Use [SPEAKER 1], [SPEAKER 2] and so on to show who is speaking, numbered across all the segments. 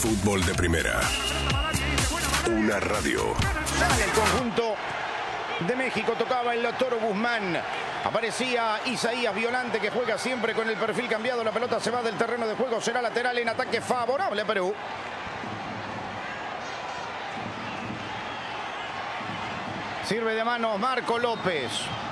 [SPEAKER 1] fútbol de primera. Una radio.
[SPEAKER 2] El conjunto de México tocaba el Toro Guzmán. Aparecía Isaías Violante, que juega siempre con el perfil cambiado. La pelota se va del terreno de juego. Será lateral en ataque favorable a Perú. Sirve de mano Marco López.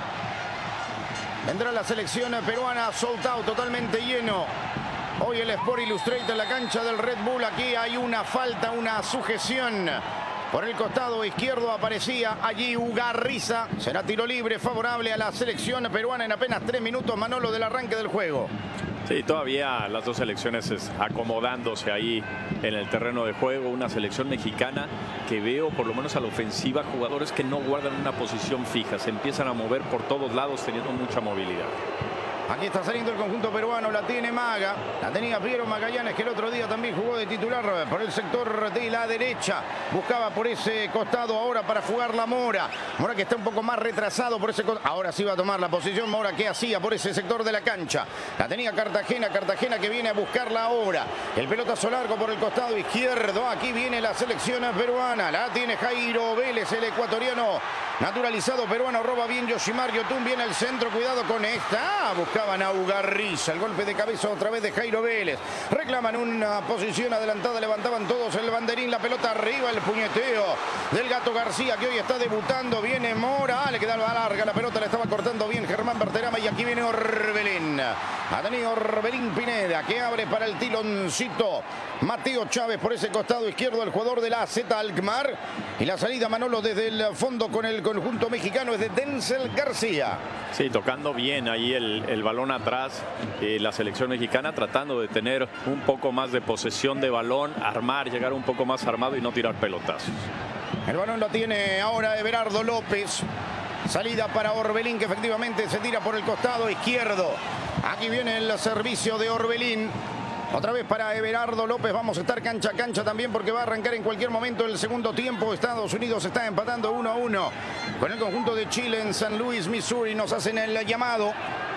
[SPEAKER 2] Vendrá la selección peruana, sold out, totalmente lleno. Hoy el Sport Illustrated en la cancha del Red Bull. Aquí hay una falta, una sujeción. Por el costado izquierdo aparecía allí Ugarriza. Será tiro libre favorable a la selección peruana en apenas 3 minutos, Manolo, del arranque del juego.
[SPEAKER 3] Sí, todavía las dos selecciones acomodándose ahí en el terreno de juego. Una selección mexicana que veo, por lo menos a la ofensiva, jugadores que no guardan una posición fija. Se empiezan a mover por todos lados teniendo mucha movilidad.
[SPEAKER 2] Aquí está saliendo el conjunto peruano, la tiene Maga, la tenía Piero Magallanes, que el otro día también jugó de titular por el sector de la derecha. Buscaba por ese costado ahora para jugar la Mora. Mora que está un poco más retrasado por ese costado. Ahora sí va a tomar la posición Mora, que hacía por ese sector de la cancha. La tenía Cartagena, Cartagena que viene a buscarla ahora. El pelotazo largo por el costado izquierdo. Aquí viene la selección peruana. La tiene Jairo Vélez, el ecuatoriano naturalizado peruano. Roba bien Yoshimar Yotun, viene al centro. Cuidado con esta. Buscaban a Ugarriza, el golpe de cabeza otra vez de Jairo Vélez. Reclaman una posición adelantada, levantaban todos el banderín, la pelota arriba, el puñeteo del Gato García, que hoy está debutando. Viene Mora, le quedaba larga la pelota, la estaba cortando bien Germán Berterama, y aquí viene Orbelín. Ha tenido Orbelín Pineda, que abre para el tiloncito. Mateo Chávez por ese costado izquierdo, el jugador de la AZ Alkmaar. Y la salida, Manolo, desde el fondo con el conjunto mexicano es de Denzel García.
[SPEAKER 3] Sí, tocando bien ahí el balón atrás. La selección mexicana tratando de tener un poco más de posesión de balón, armar, llegar un poco más armado y no tirar pelotazos.
[SPEAKER 2] El balón lo tiene ahora Everardo López. Salida para Orbelín, que efectivamente se tira por el costado izquierdo. Aquí viene el servicio de Orbelín. Otra vez para Everardo López. Vamos a estar cancha a cancha también, porque va a arrancar en cualquier momento el segundo tiempo. Estados Unidos está empatando 1-1 con el conjunto de Chile en San Luis, Missouri. Nos hacen el llamado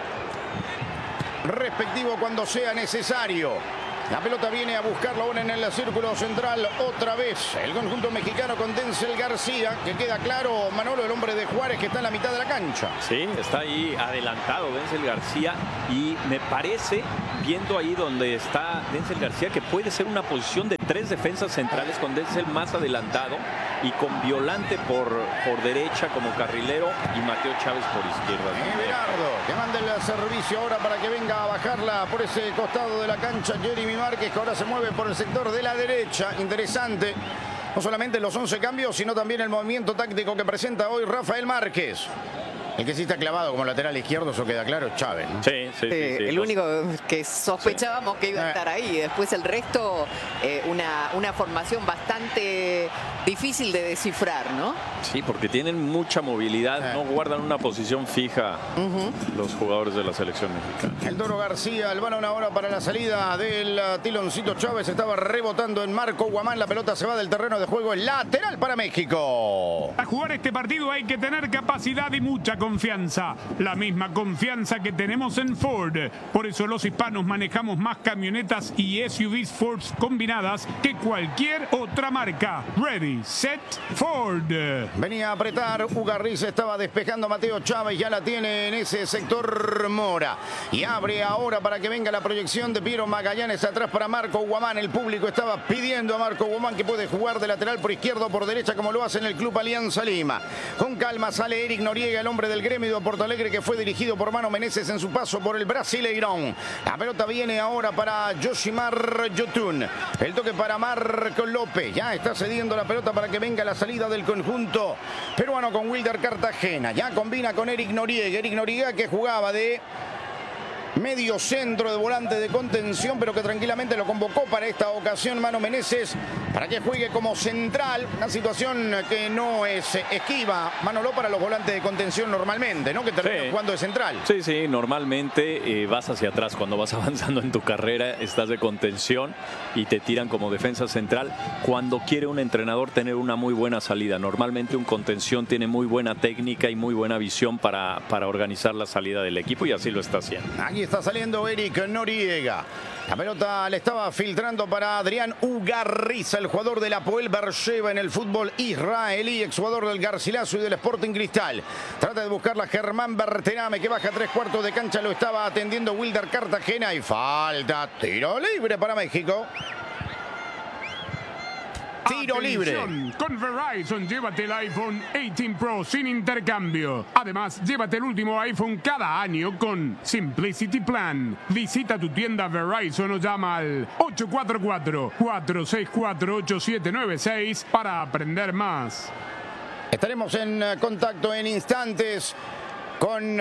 [SPEAKER 2] respectivo cuando sea necesario. La pelota viene a buscarla ahora en el círculo central. Otra vez el conjunto mexicano con Denzel García, que queda claro, Manolo, el hombre de Juárez, que está en la mitad de la cancha.
[SPEAKER 3] Sí, está ahí adelantado Denzel García, y me parece, viendo ahí donde está Denzel García, que puede ser una posición de 3 defensas centrales, con Denzel más adelantado y con Violante por derecha como carrilero y Mateo Chávez por izquierda.
[SPEAKER 2] Everardo, que manda el servicio ahora para que venga a bajarla por ese costado de la cancha Jeremy Márquez, que ahora se mueve por el sector de la derecha. Interesante, no solamente los 11 cambios, sino también el movimiento táctico que presenta hoy Rafael Márquez. El que sí está clavado como lateral izquierdo, eso queda claro, es Chávez, ¿no?
[SPEAKER 3] Sí.
[SPEAKER 4] El único que sospechábamos que iba a estar ahí. Después el resto, una formación bastante difícil de descifrar, ¿no?
[SPEAKER 3] Sí, porque tienen mucha movilidad, no guardan una posición fija los jugadores de la selección mexicana.
[SPEAKER 2] El Toro García, el balón ahora para la salida del tiloncito Chávez. Estaba rebotando en Marco Guamán. La pelota se va del terreno de juego. El lateral para México.
[SPEAKER 5] Para jugar este partido hay que tener capacidad y mucha confianza. La misma confianza que tenemos en Ford. Por eso los hispanos manejamos más camionetas y SUVs Ford combinadas que cualquier otra marca. Ready, set, Ford.
[SPEAKER 2] Venía a apretar Ugarriza, estaba despejando Mateo Chávez, ya la tiene en ese sector Mora. Y abre ahora para que venga la proyección de Piero Magallanes atrás para Marco Guamán. El público estaba pidiendo a Marco Guamán, que puede jugar de lateral por izquierda o por derecha, como lo hace en el Club Alianza Lima. Con calma sale Eric Noriega, el hombre del gremio de Porto Alegre, que fue dirigido por Mano Menezes en su paso por el Brasileirão. La pelota viene ahora para Yoshimar Yotun. El toque para Marco López. Ya está cediendo la pelota para que venga la salida del conjunto peruano con Wilder Cartagena. Ya combina con Eric Noriega. Eric Noriega, que jugaba de medio centro, de volante de contención, pero que tranquilamente lo convocó para esta ocasión Mano Menezes para que juegue como central. Una situación que no es esquiva, Manolo, para los volantes de contención normalmente, ¿no? Que terminan jugando de central.
[SPEAKER 3] Sí, normalmente vas hacia atrás cuando vas avanzando en tu carrera, estás de contención y te tiran como defensa central cuando quiere un entrenador tener una muy buena salida. Normalmente un contención tiene muy buena técnica y muy buena visión para organizar la salida del equipo, y así lo está haciendo.
[SPEAKER 2] Aquí está saliendo Eric Noriega. La pelota le estaba filtrando para Adrián Ugarriza, el jugador del Hapoel Beersheva en el fútbol israelí, exjugador del Garcilaso y del Sporting Cristal. Trata de buscarla Germán Berterame, que baja 3/4 de cancha, lo estaba atendiendo Wilder Cartagena y falta. Tiro libre para México. Tiro libre.
[SPEAKER 5] Con Verizon, llévate el iPhone 18 Pro sin intercambio. Además, llévate el último iPhone cada año con Simplicity Plan. Visita tu tienda Verizon o llama al 844-464-8796 para aprender más.
[SPEAKER 2] Estaremos en contacto en instantes con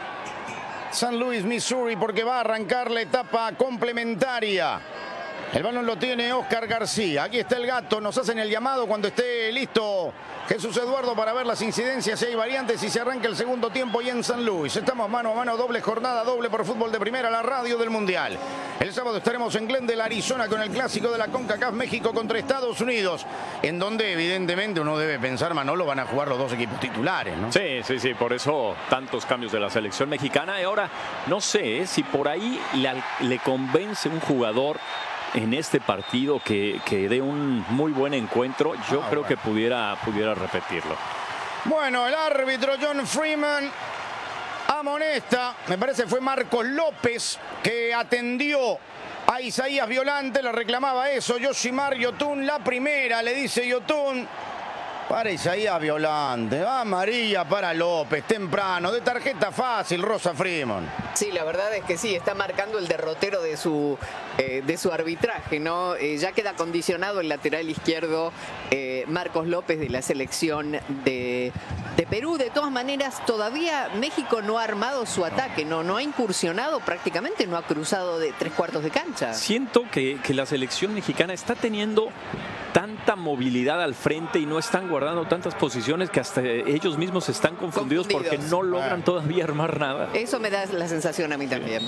[SPEAKER 2] San Luis, Missouri, porque va a arrancar la etapa complementaria. El balón lo tiene Oscar García. Aquí está el gato. Nos hacen el llamado cuando esté listo Jesús Eduardo para ver las incidencias, si hay variantes y se arranca el segundo tiempo y en San Luis. Estamos mano a mano, doble jornada, doble por fútbol de primera, la radio del Mundial. El sábado estaremos en Glendale, Arizona, con el clásico de la CONCACAF, México contra Estados Unidos, en donde evidentemente uno debe pensar, Manolo, van a jugar los dos equipos titulares, ¿no?
[SPEAKER 3] Sí, por eso tantos cambios de la selección mexicana. Y ahora, no sé si por ahí le convence un jugador en este partido que dé un muy buen encuentro. Yo creo que pudiera repetirlo.
[SPEAKER 2] Bueno, el árbitro John Freeman amonesta, me parece fue Marcos López, que atendió a Isaías Violante, le reclamaba eso. Yoshimar Yotun, la primera, le dice Yotun para Isaías Violante. Amarilla para López, temprano, de tarjeta fácil, Rosa Freeman.
[SPEAKER 4] Sí, la verdad es que sí, está marcando el derrotero de su arbitraje, ¿no? Ya queda condicionado el lateral izquierdo Marcos López de la selección de Perú. De todas maneras, todavía México no ha armado su ataque, no ha incursionado prácticamente, no ha cruzado de 3/4 de cancha.
[SPEAKER 3] Siento que la selección mexicana está teniendo tanta movilidad al frente y no están guardando tantas posiciones que hasta ellos mismos están confundidos porque no logran todavía armar nada.
[SPEAKER 4] Eso me da la sensación a mí también.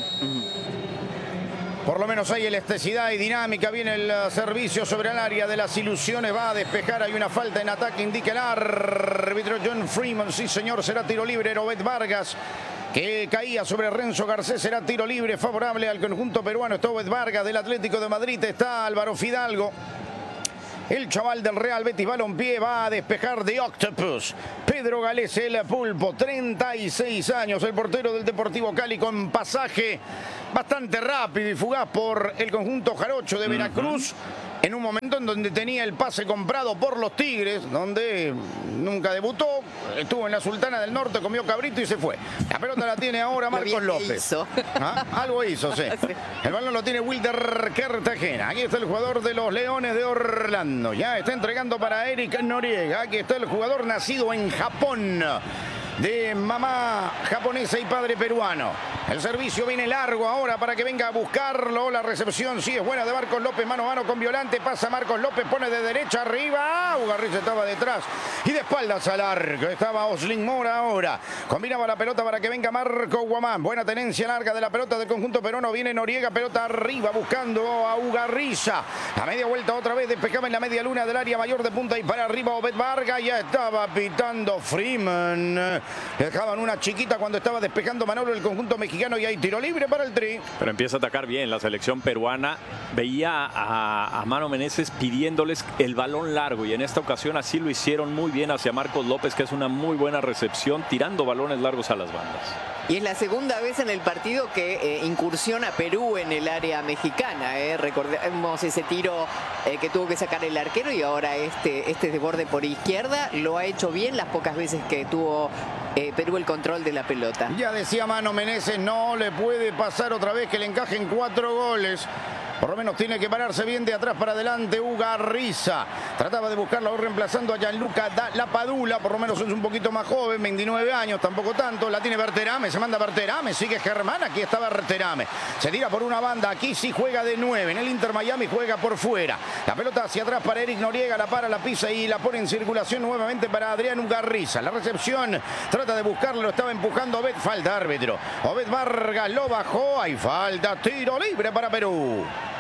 [SPEAKER 2] Por lo menos hay elasticidad y dinámica. Viene el servicio sobre el área de las ilusiones. Va a despejar. Hay una falta en ataque. Indica el árbitro John Freeman. Sí, señor. Será tiro libre. Robert Vargas, que caía sobre Renzo Garcés. Será tiro libre favorable al conjunto peruano. Está Obed Vargas del Atlético de Madrid. Está Álvaro Fidalgo. El chaval del Real Betis Balompié va a despejar de Octopus. Pedro Galés, el pulpo, 36 años, el portero del Deportivo Cali, con pasaje bastante rápido y fugaz por el conjunto jarocho de Veracruz, en un momento en donde tenía el pase comprado por los Tigres, donde nunca debutó, estuvo en la Sultana del Norte, comió cabrito y se fue. La pelota la tiene ahora Marcos López. ¿Ah? Algo hizo, sí. El balón lo tiene Wilder Cartagena. Aquí está el jugador de los Leones de Orlando. Ya está entregando para Eric Noriega. Aquí está el jugador nacido en Japón, de mamá japonesa y padre peruano. El servicio viene largo ahora para que venga a buscarlo. La recepción sí es buena de Marcos López, mano a mano con Violante. Pasa Marcos López, pone de derecha arriba. Ugarriza estaba detrás y de espaldas al arco. Estaba Oslin Mora ahora. Combinaba la pelota para que venga Marco Guamán. Buena tenencia larga de la pelota del conjunto peruano. Viene Noriega, pelota arriba buscando a Ugarriza. A media vuelta otra vez, despejaba en la media luna del área mayor de punta y para arriba Obed Vargas. Ya estaba pitando Freeman. Dejaban una chiquita cuando estaba despejando Manolo el conjunto mexicano y hay tiro libre para el Tri.
[SPEAKER 3] Pero empieza a atacar bien la selección peruana. Veía a Mano Meneses pidiéndoles el balón largo y en esta ocasión así lo hicieron muy bien hacia Marcos López, que es una muy buena recepción, tirando balones largos a las bandas.
[SPEAKER 4] Y es la segunda vez en el partido que incursiona Perú en el área mexicana. Recordemos ese tiro que tuvo que sacar el arquero y ahora este de borde por izquierda. Lo ha hecho bien las pocas veces que tuvo Perú el control de la pelota.
[SPEAKER 2] Ya decía Mano Meneses, no le puede pasar otra vez que le encajen 4 goles. Por lo menos tiene que pararse bien de atrás para adelante Ugarriza. Trataba de buscarlo reemplazando a Gianluca Lapadula. Por lo menos es un poquito más joven, 29 años, tampoco tanto. La tiene Berterame, se manda Berterame, sigue Germán. Aquí está Berterame. Se tira por una banda, aquí sí juega de 9. En el Inter Miami juega por fuera. La pelota hacia atrás para Eric Noriega, la para, la pisa y la pone en circulación nuevamente para Adrián Ugarriza. La recepción, trata de buscarlo, lo estaba empujando Obed. Falta árbitro. Obed Vargas lo bajó, hay falta, tiro libre para Perú.
[SPEAKER 5] La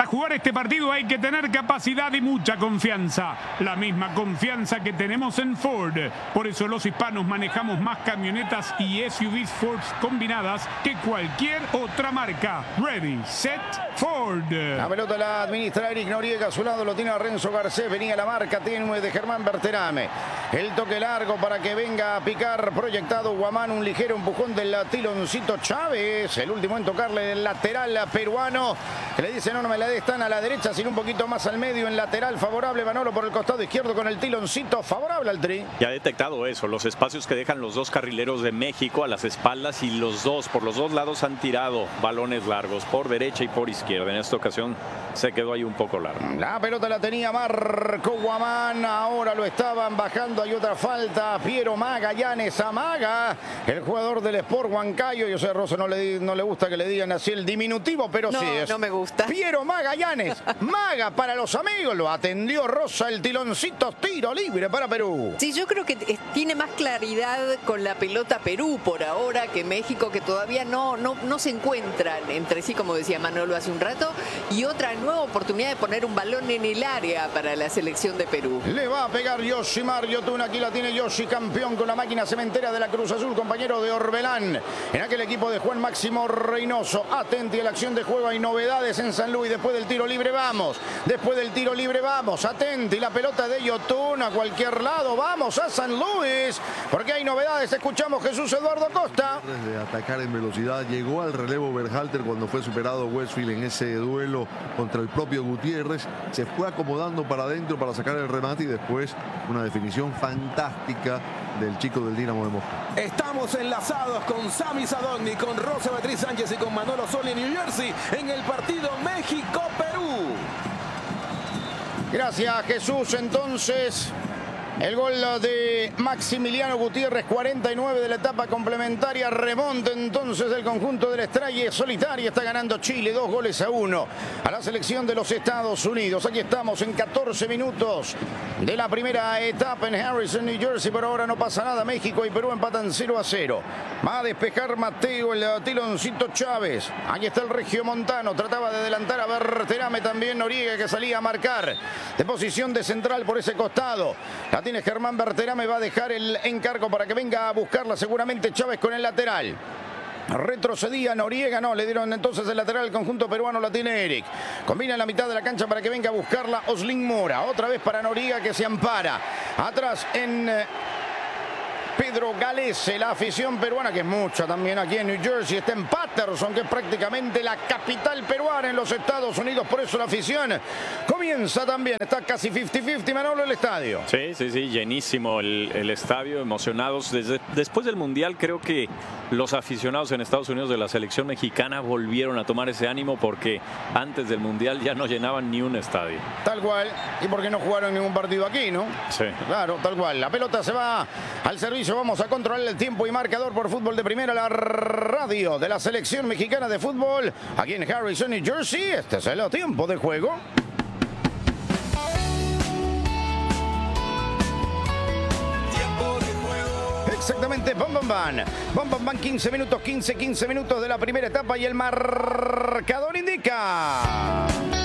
[SPEAKER 5] jugar este partido hay que tener capacidad y mucha confianza. La misma confianza que tenemos en Ford. Por eso los hispanos manejamos más camionetas y SUVs Ford combinadas que cualquier otra marca. Ready, set, Ford.
[SPEAKER 2] La pelota la administra Eric Noriega. A su lado lo tiene Renzo Garcés. Venía la marca tenue de Germán Berterame. El toque largo para que venga a picar. Proyectado Guamán. Un ligero empujón del Tiloncito Chávez. El último en tocarle el lateral peruano. Que le dice: no me la des tan a la derecha, sino un poquito más al medio. En lateral favorable Manolo por el costado izquierdo con el Tiloncito favorable al Tri.
[SPEAKER 3] Ya ha detectado eso. Los espacios que dejan los dos carrileros de México a las espaldas, y por los dos lados han tirado balones largos por derecha y por izquierda. En esta ocasión se quedó ahí un poco largo.
[SPEAKER 2] La pelota la tenía Marco Guamán. Ahora lo estaban bajando. Hay otra falta. Piero Magallanes amaga. El jugador del Sport Huancayo. Yo sé, Rosa no le gusta que le digan así el diminutivo, pero
[SPEAKER 4] no,
[SPEAKER 2] sí es.
[SPEAKER 4] No me gusta.
[SPEAKER 2] Piero Magallanes. Maga para los amigos. Lo atendió Rosa. El Tiloncito, tiro libre para Perú.
[SPEAKER 4] Sí, yo creo que tiene más claridad con la pelota Perú por ahora que México, que todavía no se encuentran entre sí, como decía Manolo hace un rato, y otra nueva oportunidad de poner un balón en el área para la selección de Perú.
[SPEAKER 2] Le va a pegar Yoshimar Yotun. Aquí la tiene Yoshi, campeón con la máquina cementera de la Cruz Azul, compañero de Orbelán en aquel equipo de Juan Máximo Reynoso. Atenti a la acción de juego. Hay novedades en San Luis. Después del tiro libre vamos. Atenti, la pelota de Yotun a cualquier lado. Vamos a San Luis porque hay novedades. Escuchamos Jesús Eduardo Costa.
[SPEAKER 6] De atacar en velocidad, llegó al relevo Berhalter cuando fue superado Westfield en ese duelo contra el propio Gutiérrez. Se fue acomodando para adentro para sacar el remate y después una definición fantástica del chico del Dinamo de Moscú.
[SPEAKER 7] Estamos enlazados con Sami Sadovni, con Rosa Beatriz Sánchez y con Manolo Soli en New Jersey en el partido México-Perú.
[SPEAKER 2] Gracias, Jesús. Entonces, el gol de Maximiliano Gutiérrez, 49 de la etapa complementaria. Remonta entonces el conjunto del Estrella Solitaria. Está ganando Chile 2-1 a la selección de los Estados Unidos. Aquí estamos en 14 minutos de la primera etapa en Harrison, New Jersey. Por ahora no pasa nada. México y Perú empatan 0-0. Va a despejar Mateo, el Tiloncito Chávez. Aquí está el regiomontano. Trataba de adelantar a Berterame también. Noriega, que salía a marcar de posición de central por ese costado. La tiene Germán Berterame. Va a dejar el encargo para que venga a buscarla seguramente Chávez con el lateral. Retrocedía Noriega, no, le dieron entonces el lateral al conjunto peruano. La tiene Eric. Combina en la mitad de la cancha para que venga a buscarla Oslin Mora. Otra vez para Noriega, que se ampara. Atrás en Pedro Galese, la afición peruana, que es mucha también aquí en New Jersey. Está en Patterson, que es prácticamente la capital peruana en los Estados Unidos. Por eso la afición comienza también. Está casi 50-50, Manolo, el estadio.
[SPEAKER 3] Sí, llenísimo el estadio, emocionados. Después del Mundial, creo que los aficionados en Estados Unidos de la selección mexicana volvieron a tomar ese ánimo, porque antes del Mundial ya no llenaban ni un estadio.
[SPEAKER 2] Tal cual. Y porque no jugaron ningún partido aquí, ¿no?
[SPEAKER 3] Sí.
[SPEAKER 2] Claro, tal cual. La pelota se va al servicio. Vamos a controlar el tiempo y marcador por Fútbol de Primera, la radio de la selección mexicana de fútbol. Aquí en Harrison, New Jersey. Este es el tiempo de juego. Exactamente, bam, 15 minutos, 15 minutos de la primera etapa y el marcador indica.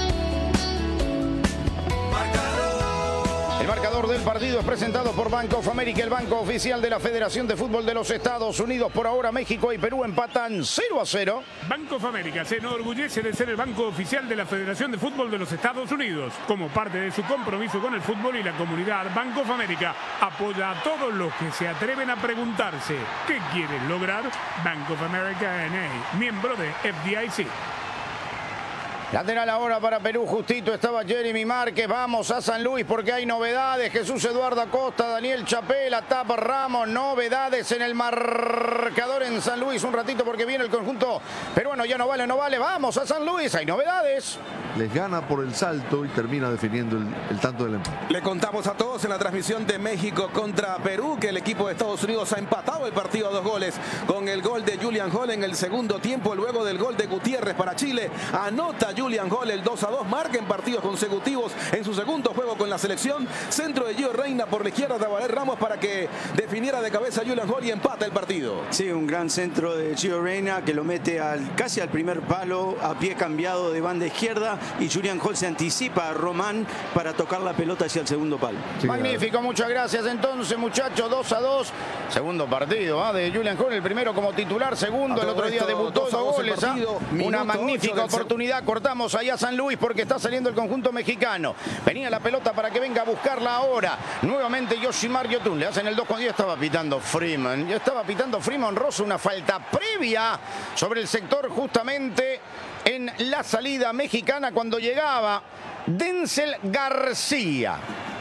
[SPEAKER 2] El marcador del partido es presentado por Bank of America, el banco oficial de la Federación de Fútbol de los Estados Unidos. Por ahora México y Perú empatan 0-0.
[SPEAKER 5] Bank of America se enorgullece de ser el banco oficial de la Federación de Fútbol de los Estados Unidos. Como parte de su compromiso con el fútbol y la comunidad, Bank of America apoya a todos los que se atreven a preguntarse ¿qué quieren lograr? Bank of America N.A., miembro de FDIC.
[SPEAKER 2] Lateral ahora para Perú, justito estaba Jeremy Márquez. Vamos a San Luis porque hay novedades. Jesús Eduardo Acosta, Daniel Chapela, Tapa Ramos. Novedades en el marcador en San Luis. Un ratito porque viene el conjunto peruano. Ya no vale. Vamos a San Luis, hay novedades.
[SPEAKER 6] Les gana por el salto y termina definiendo el tanto del empate.
[SPEAKER 7] Le contamos a todos en la transmisión de México contra Perú que el equipo de Estados Unidos ha empatado el partido a 2 goles con el gol de Julian Hall en el segundo tiempo, luego del gol de Gutiérrez para Chile. Anota Julian Hall el 2-2, marca en partidos consecutivos en su segundo juego con la selección. Centro de Gio Reina por la izquierda de Valer Ramos para que definiera de cabeza Julian Hall y empata el partido.
[SPEAKER 8] Sí, un gran centro de Gio Reina que lo mete casi al primer palo, a pie cambiado de banda izquierda. y Julian Hall se anticipa a Román para tocar la pelota hacia el segundo palo.
[SPEAKER 2] Sí, magnífico, muchas gracias entonces, muchachos. 2-2. Segundo partido de Julian Hall, el primero como titular, segundo, el otro día debutó, 2 goles. Una magnífica oportunidad. Cortamos allá a San Luis porque está saliendo el conjunto mexicano. Venía la pelota para que venga a buscarla ahora. Nuevamente Yoshimar Yotun. Le hacen el 2 con 10. Estaba pitando Freeman. Ya estaba pitando Freeman Rosso una falta previa sobre el sector justamente en la salida mexicana cuando llegaba Denzel García.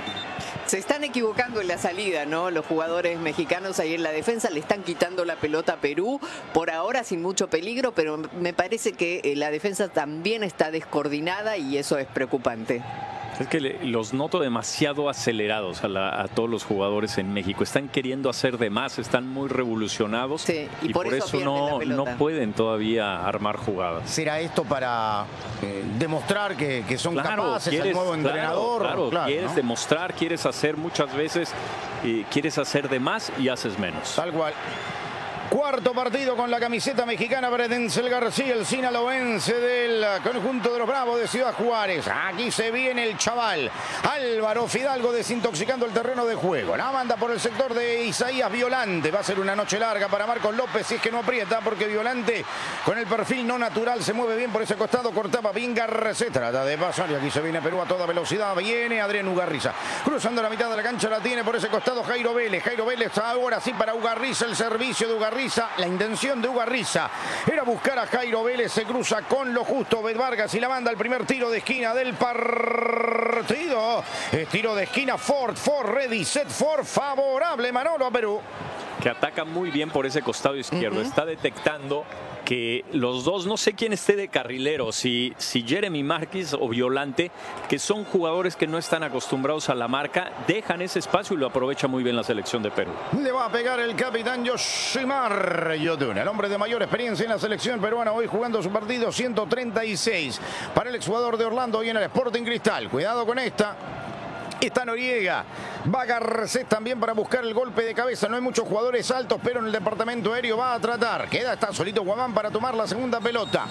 [SPEAKER 4] Se están equivocando en la salida, ¿no? Los jugadores mexicanos ahí en la defensa le están quitando la pelota a Perú, por ahora sin mucho peligro, pero me parece que la defensa también está descoordinada y eso es preocupante.
[SPEAKER 3] Es que los noto demasiado acelerados a todos los jugadores en México. Están queriendo hacer de más, están muy revolucionados,
[SPEAKER 4] sí, y
[SPEAKER 3] por eso no pueden todavía armar jugadas.
[SPEAKER 2] ¿Será esto para demostrar que son capaces al nuevo entrenador?
[SPEAKER 3] Claro, quieres, ¿no?, demostrar, quieres hacer muchas veces, quieres hacer de más y haces menos.
[SPEAKER 2] Tal cual. Cuarto partido con la camiseta mexicana para Denzel García, el sinaloense del conjunto de los Bravos de Ciudad Juárez. Aquí se viene el chaval Álvaro Fidalgo desintoxicando el terreno de juego. La manda por el sector de Isaías Violante. Va a ser una noche larga para Marcos López si es que no aprieta, porque Violante con el perfil no natural se mueve bien por ese costado. Cortaba bien Garcés, trata de pasar y aquí se viene Perú a toda velocidad. Viene Adrián Ugarriza cruzando la mitad de la cancha, la tiene por ese costado Jairo Vélez. Jairo Vélez ahora sí para Ugarriza, el servicio de Ugarriza. La intención de Ugarriza era buscar a Jairo Vélez, se cruza con lo justo Bet Vargas y la manda al primer tiro de esquina del partido. Es tiro de esquina, Ford, ready, set, Ford, favorable Manolo a Perú.
[SPEAKER 3] Que ataca muy bien por ese costado izquierdo, está detectando que los dos, no sé quién esté de carrilero, si Jeremy Márquez o Violante, que son jugadores que no están acostumbrados a la marca, dejan ese espacio y lo aprovecha muy bien la selección de Perú.
[SPEAKER 2] Le va a pegar el capitán Yoshimar Yotun, el hombre de mayor experiencia en la selección peruana, hoy jugando su partido 136 para el exjugador de Orlando y en el Sporting Cristal. Cuidado con esta. Está Noriega, va Garcés también para buscar el golpe de cabeza. No hay muchos jugadores altos, pero en el departamento aéreo va a tratar. Está solito Guamán para tomar la segunda pelota.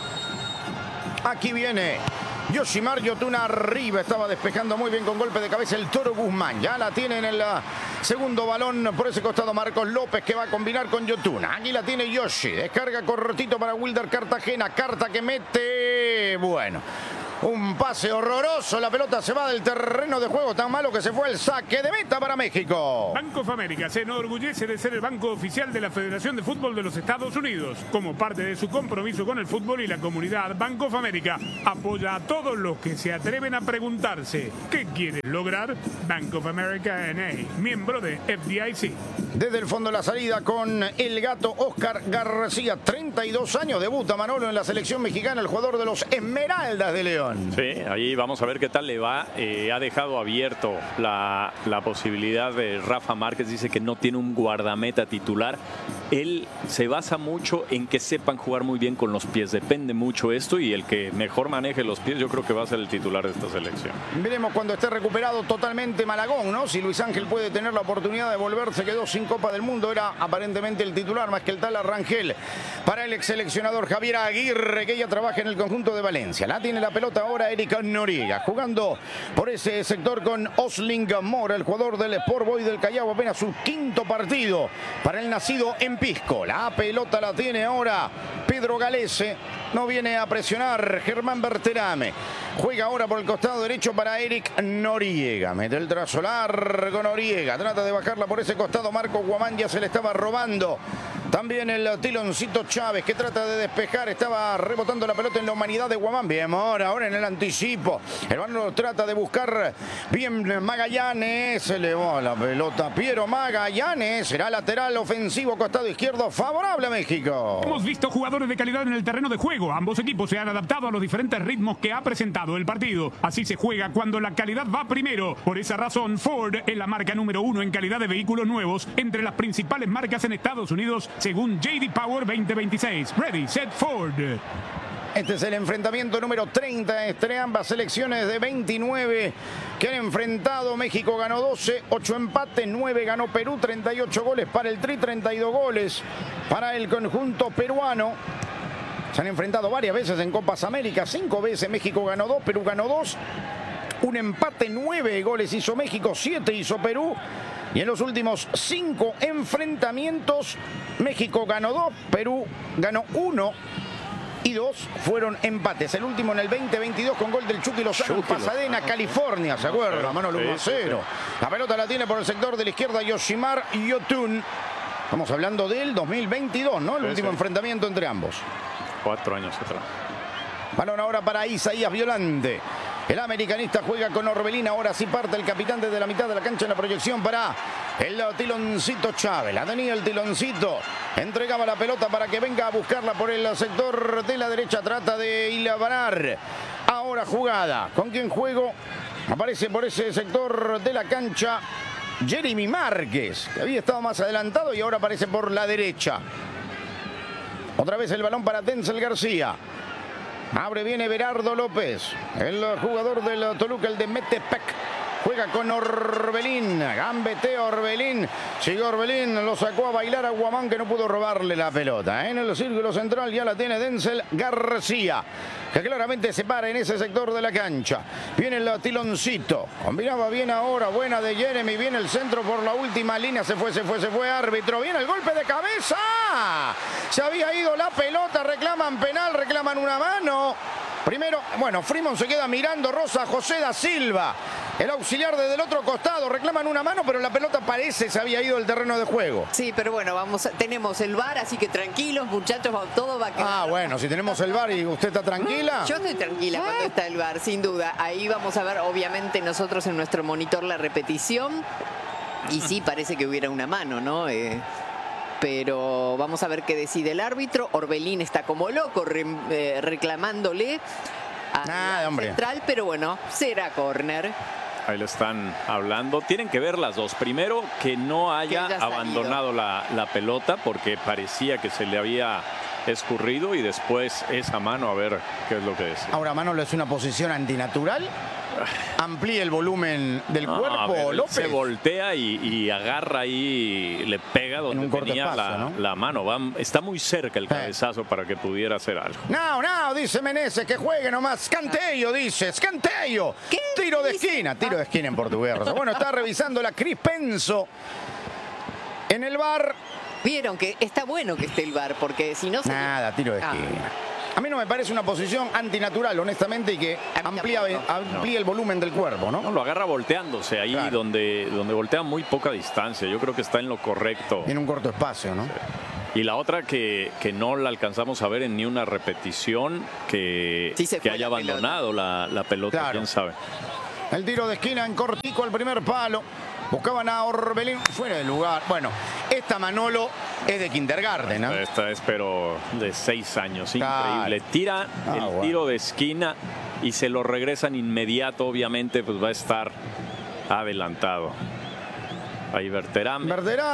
[SPEAKER 2] Aquí viene Yoshimar Yotun arriba. Estaba despejando muy bien con golpe de cabeza el Toro Guzmán. Ya la tiene en el segundo balón por ese costado Marcos López, que va a combinar con Yotun. Aquí la tiene Yoshi. Descarga cortito para Wilder Cartagena. Carta que mete. Bueno. Un pase horroroso, la pelota se va del terreno de juego, tan malo que se fue el saque de meta para México.
[SPEAKER 5] Bank of America se enorgullece de ser el banco oficial de la Federación de Fútbol de los Estados Unidos. Como parte de su compromiso con el fútbol y la comunidad, Bank of America apoya a todos los que se atreven a preguntarse ¿qué quieres lograr? Bank of America N.A., miembro de FDIC.
[SPEAKER 2] Desde el fondo de la salida con el gato Oscar García, 32 años, debuta Manolo en la selección mexicana, el jugador de los Esmeraldas de León.
[SPEAKER 3] Sí, ahí vamos a ver qué tal le va. Ha dejado abierto la posibilidad de Rafa Márquez. Dice que no tiene un guardameta titular. Él se basa mucho en que sepan jugar muy bien con los pies. Depende mucho esto y el que mejor maneje los pies yo creo que va a ser el titular de esta selección.
[SPEAKER 2] Veremos cuando esté recuperado totalmente Malagón, ¿no? Si Luis Ángel puede tener la oportunidad de volver, se quedó sin Copa del Mundo. Era aparentemente el titular más que el tal Arrangel. Para el ex seleccionador Javier Aguirre, que ya trabaja en el conjunto de Valencia. La tiene la pelota ahora Erika Noriega, jugando por ese sector con Osling Mora, el jugador del Sport Boys del Callao, apenas su quinto partido para el nacido en Pisco. La pelota la tiene ahora Pedro Galese, no viene a presionar Germán Berterame. Juega ahora por el costado derecho para Eric Noriega. Mete el trazo largo Noriega. Trata de bajarla por ese costado. Marco Guamán ya se le estaba robando. También el Tiloncito Chávez que trata de despejar. Estaba rebotando la pelota en la humanidad de Guamán. Bien, ahora en el anticipo. El balón trata de buscar bien Magallanes. Se le va la pelota Piero Magallanes. Será lateral ofensivo costado izquierdo favorable a México.
[SPEAKER 5] Hemos visto jugadores de calidad en el terreno de juego. Ambos equipos se han adaptado a los diferentes ritmos que ha presentado el partido. Así se juega cuando la calidad va primero. Por esa razón, Ford es la marca número 1 en calidad de vehículos nuevos entre las principales marcas en Estados Unidos, según JD Power 2026. Ready, set, Ford.
[SPEAKER 2] Este es el enfrentamiento número 30 entre ambas selecciones de 29 que han enfrentado. México ganó 12, 8 empates, 9 ganó Perú, 38 goles para el Tri, 32 goles para el conjunto peruano. Se han enfrentado varias veces en Copas Américas, 5 veces. México ganó 2, Perú ganó 2. Un empate, 9 goles hizo México, 7 hizo Perú. Y en los últimos 5 enfrentamientos, México ganó 2, Perú ganó 1 y 2 fueron empates. El último en el 2022 con gol del Chucky Lozano en Pasadena, California, ¿se acuerda? Mano 1-0. La pelota la tiene por el sector de la izquierda Yoshimar Yotun. Estamos hablando del 2022, ¿no? El último enfrentamiento entre ambos.
[SPEAKER 3] 4 años atrás.
[SPEAKER 2] Balón ahora para Isaías Violante. El americanista juega con Orbelín. Ahora sí parte el capitán desde la mitad de la cancha en la proyección para el Tiloncito Chávez. La tenía el Tiloncito. Entregaba la pelota para que venga a buscarla por el sector de la derecha. Trata de hilvanar. Ahora jugada. ¿Con quién juego? Aparece por ese sector de la cancha Jeremy Márquez, que había estado más adelantado y ahora aparece por la derecha. Otra vez el balón para Denzel García. Abre bien Everardo López, el jugador del Toluca, el de Metepec. Juega con Orbelín, gambetea Orbelín, sigue Orbelín, lo sacó a bailar a Guamán que no pudo robarle la pelota. En el círculo central ya la tiene Denzel García, que claramente se para en ese sector de la cancha. Viene el Tiloncito, combinaba bien ahora, buena de Jeremy, viene el centro por la última línea, se fue árbitro, viene el golpe de cabeza. Se había ido la pelota, reclaman penal, reclaman una mano. Primero, bueno, Freeman se queda mirando, Rosa José da Silva, el auxiliar desde el otro costado, reclaman una mano, pero la pelota parece se había ido del terreno de juego.
[SPEAKER 4] Sí, pero bueno, tenemos el VAR, así que tranquilos, muchachos, todo va a quedar.
[SPEAKER 2] Ah, bueno, si tenemos el VAR y usted está tranquila.
[SPEAKER 4] Yo estoy tranquila cuando está el VAR, sin duda. Ahí vamos a ver, obviamente, nosotros en nuestro monitor la repetición. Y sí, parece que hubiera una mano, ¿no? Pero vamos a ver qué decide el árbitro. Orbelín está como loco reclamándole a central, pero bueno, será córner.
[SPEAKER 3] Ahí le están hablando. Tienen que ver las dos. Primero, que no haya abandonado la pelota porque parecía que se le había escurrido, y después esa mano, a ver qué es lo que dice.
[SPEAKER 2] Ahora, Manolo, ¿es una posición antinatural? Amplía el volumen del cuerpo, López.
[SPEAKER 3] Se voltea y agarra ahí, le pega donde tenía espacio, ¿no? La mano. Está muy cerca el cabezazo para que pudiera hacer algo.
[SPEAKER 2] No, dice Meneses, que juegue nomás. Escanteio, dice, escanteio. Tiro de esquina en portugués. Bueno, está revisando la Cris Penso en el VAR.
[SPEAKER 4] Vieron que está bueno que esté el VAR, porque si no...
[SPEAKER 2] Nada, tiro de esquina. A mí no me parece una posición antinatural, honestamente, y que amplía el volumen del cuerpo, ¿no?
[SPEAKER 3] No, lo agarra volteándose ahí, claro, donde voltea muy poca distancia. Yo creo que está en lo correcto.
[SPEAKER 2] En un corto espacio, ¿no?
[SPEAKER 3] Sí. Y la otra que no la alcanzamos a ver en ni una repetición, que haya abandonado la pelota, claro, quién sabe.
[SPEAKER 2] El tiro de esquina en cortico al primer palo. Buscaban a Orbelín fuera de lugar. Bueno, esta, Manolo, es de kindergarten, ¿no?
[SPEAKER 3] Esta es, pero de 6 años. Increíble. Tira el tiro de esquina y se lo regresan inmediato. Obviamente, pues va a estar adelantado. Ahí Berterame.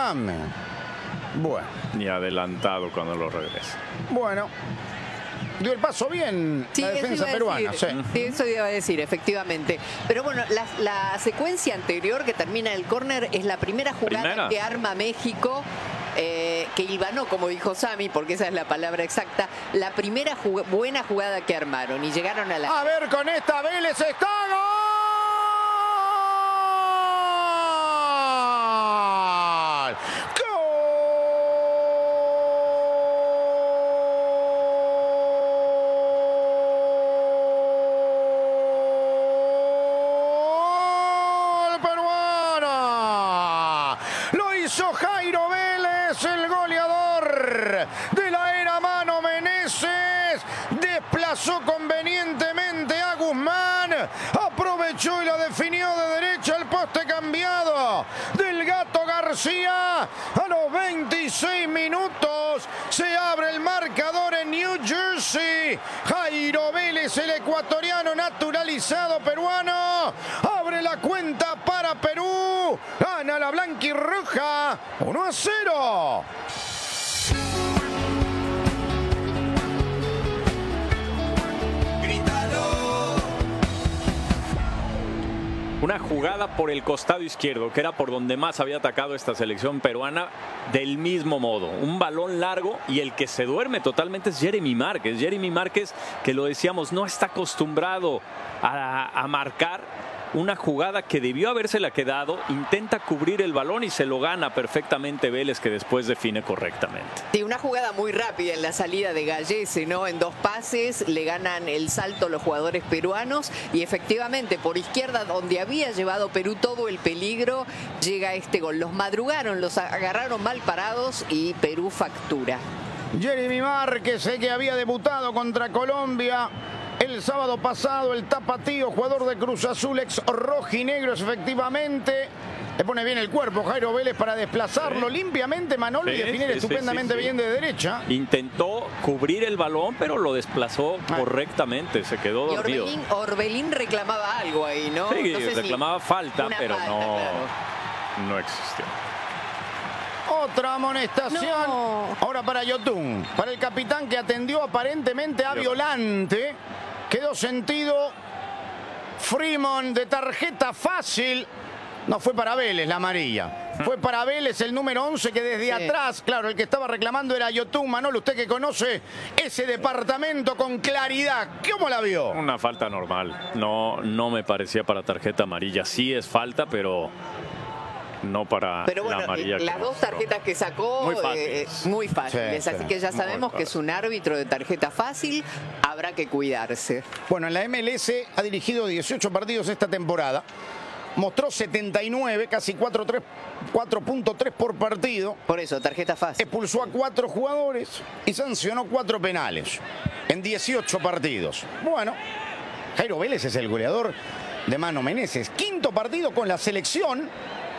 [SPEAKER 2] Bueno.
[SPEAKER 3] Ni adelantado cuando lo regresa.
[SPEAKER 2] Bueno. Dio el paso bien, sí, la defensa peruana.
[SPEAKER 4] Sí, eso iba a decir, efectivamente. Pero bueno, la secuencia anterior que termina el córner es la primera jugada que arma México, que hilvanó, como dijo Sammy, porque esa es la palabra exacta, la primera buena jugada que armaron y llegaron a la...
[SPEAKER 2] A ver, con esta Vélez está gol. Jairo Vélez, el goleador de la era Mano Meneses, desplazó convenientemente a Guzmán, aprovechó y la definió de derecha, el poste cambiado del Gato García. A los 26 minutos se abre el marcador en New Jersey. Jairo Vélez, el ecuatoriano naturalizado peruano, abre la cuenta para Perú. Gana la blanquirroja 1-0.
[SPEAKER 3] Una jugada por el costado izquierdo, que era por donde más había atacado esta selección peruana, del mismo modo. Un balón largo y el que se duerme totalmente es Jeremy Márquez. Jeremy Márquez, que lo decíamos, no está acostumbrado a marcar. Una jugada que debió habérsela quedado, intenta cubrir el balón y se lo gana perfectamente Vélez, que después define correctamente.
[SPEAKER 4] Sí, una jugada muy rápida en la salida de Gallese, ¿no? En 2 pases le ganan el salto los jugadores peruanos y efectivamente por izquierda, donde había llevado Perú todo el peligro, llega este gol. Los madrugaron, los agarraron mal parados y Perú factura.
[SPEAKER 2] Jeremy Márquez, que había debutado contra Colombia el sábado pasado, el tapatío, jugador de Cruz Azul, ex rojinegros, efectivamente. Le pone bien el cuerpo Jairo Vélez para desplazarlo limpiamente, Manolo, y definir estupendamente bien de derecha.
[SPEAKER 3] Intentó cubrir el balón, pero lo desplazó correctamente, se quedó dormido.
[SPEAKER 4] Y Orbelín reclamaba algo ahí, ¿no?
[SPEAKER 3] Sí,
[SPEAKER 4] no sé
[SPEAKER 3] reclamaba falta, pero
[SPEAKER 4] falta,
[SPEAKER 3] no,
[SPEAKER 4] claro.
[SPEAKER 3] no existió.
[SPEAKER 2] Otra amonestación.
[SPEAKER 4] No.
[SPEAKER 2] Ahora para Yotun, para el capitán que atendió aparentemente a Violante. Quedó sentido Freeman de tarjeta fácil. No fue para Vélez la amarilla. Fue para Vélez el número 11, que desde atrás, claro, el que estaba reclamando era Yotun. Manolo, usted que conoce ese departamento con claridad, ¿cómo la vio?
[SPEAKER 3] Una falta normal. No me parecía para tarjeta amarilla. Sí es falta, pero no para
[SPEAKER 4] bueno,
[SPEAKER 3] la amarilla.
[SPEAKER 4] las 2 tarjetas que sacó, muy fáciles.
[SPEAKER 2] Sí,
[SPEAKER 4] así que ya sabemos que es un árbitro de tarjeta fácil. Habrá que cuidarse.
[SPEAKER 2] Bueno, en la MLS ha dirigido 18 partidos esta temporada. Mostró 79, casi 4.3 por partido.
[SPEAKER 4] Por eso, tarjeta fácil.
[SPEAKER 2] Expulsó a 4 jugadores y sancionó 4 penales en 18 partidos. Bueno, Jairo Vélez es el goleador de Mano Meneses. 5º partido con la selección.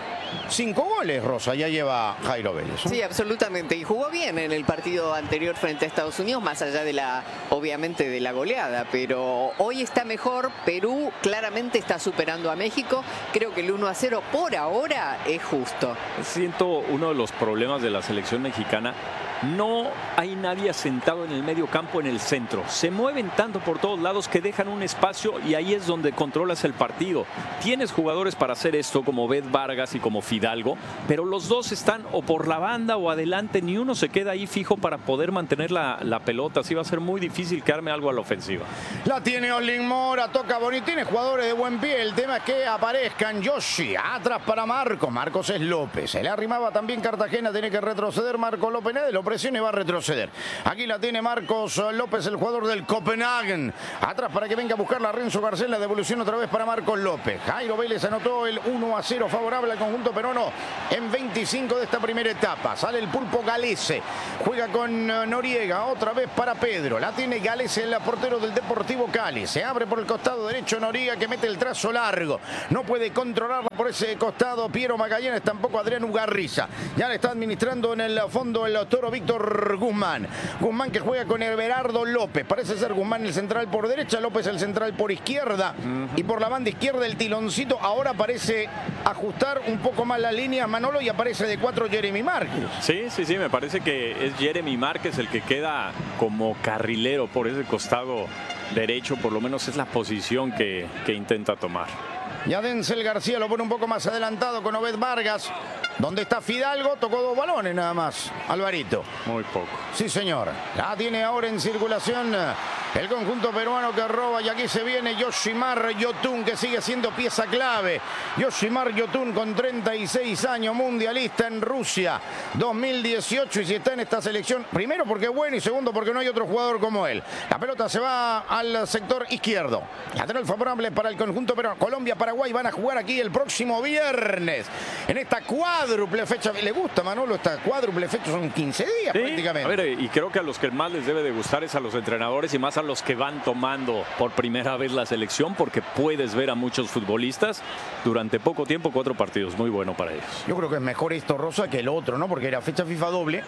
[SPEAKER 2] 5 goles, Rosa, ya lleva Jairo Vélez.
[SPEAKER 4] Sí, absolutamente. Y jugó bien en el partido anterior frente a Estados Unidos, más allá de obviamente, de la goleada. Pero hoy está mejor. Perú claramente está superando a México. Creo que el 1-0 por ahora es justo.
[SPEAKER 3] Siento uno de los problemas de la selección mexicana. No hay nadie asentado en el medio campo, en el centro. Se mueven tanto por todos lados que dejan un espacio y ahí es donde controlas el partido. Tienes jugadores para hacer esto, como Beth Vargas y como Fidalgo, pero los dos están o por la banda o adelante. Ni uno se queda ahí fijo para poder mantener la pelota. Así va a ser muy difícil que arme algo a la ofensiva.
[SPEAKER 2] La tiene Olin Mora, toca bonito. Tiene jugadores de buen pie. El tema es que aparezcan. Yoshi, atrás para Marcos. Marcos es López. Se le arrimaba también Cartagena. Tiene que retroceder Marcos López. Lo presiona y va a retroceder. Aquí la tiene Marcos López, el jugador del Copenhagen. Atrás para que venga a buscarla Renzo Garcés. La devolución otra vez para Marcos López. Jairo Vélez anotó el 1-0 favorable al conjunto peruano en 25 de esta primera etapa. Sale el pulpo Galese. Juega con Noriega. Otra vez para Pedro. La tiene Galese, el portero del Deportivo Cali. Se abre por el costado derecho Noriega, que mete el trazo largo. No puede controlarla por ese costado Piero Magallanes, tampoco Adrián Ugarriza. Ya le está administrando en el fondo el toro Víctor Guzmán. Guzmán que juega con Everardo López. Parece ser Guzmán el central por derecha, López el central por izquierda. Y por la banda izquierda el tiloncito. Ahora parece ajustar un poco más las líneas Manolo y aparece de 4 Jeremy Márquez.
[SPEAKER 3] Sí, me parece que es Jeremy Márquez el que queda como carrilero por ese costado derecho. Por lo menos es la posición que intenta tomar.
[SPEAKER 2] Ya Denzel García lo pone un poco más adelantado con Obed Vargas. Donde está Fidalgo, tocó 2 balones nada más, Alvarito.
[SPEAKER 3] Muy poco.
[SPEAKER 2] Sí, señor. La tiene ahora en circulación el conjunto peruano que roba. Y aquí se viene Yoshimar Yotun, que sigue siendo pieza clave. Yoshimar Yotun con 36 años, mundialista en Rusia 2018. Y si está en esta selección, primero porque es bueno y segundo porque no hay otro jugador como él. La pelota se va al sector izquierdo. Lateral favorable para el conjunto peruano. Colombia, Paraguay van a jugar aquí el próximo viernes. En esta cuádruple fecha. ¿Le gusta, Manolo, esta cuádruple fecha? Son 15 días prácticamente.
[SPEAKER 3] A ver, y creo que a los que más les debe de gustar es a los entrenadores y más a los que van tomando por primera vez la selección, porque puedes ver a muchos futbolistas durante poco tiempo, 4 partidos. Muy bueno para ellos.
[SPEAKER 2] Yo creo que es mejor esto, Rosa, que el otro, ¿no? Porque era fecha FIFA doble.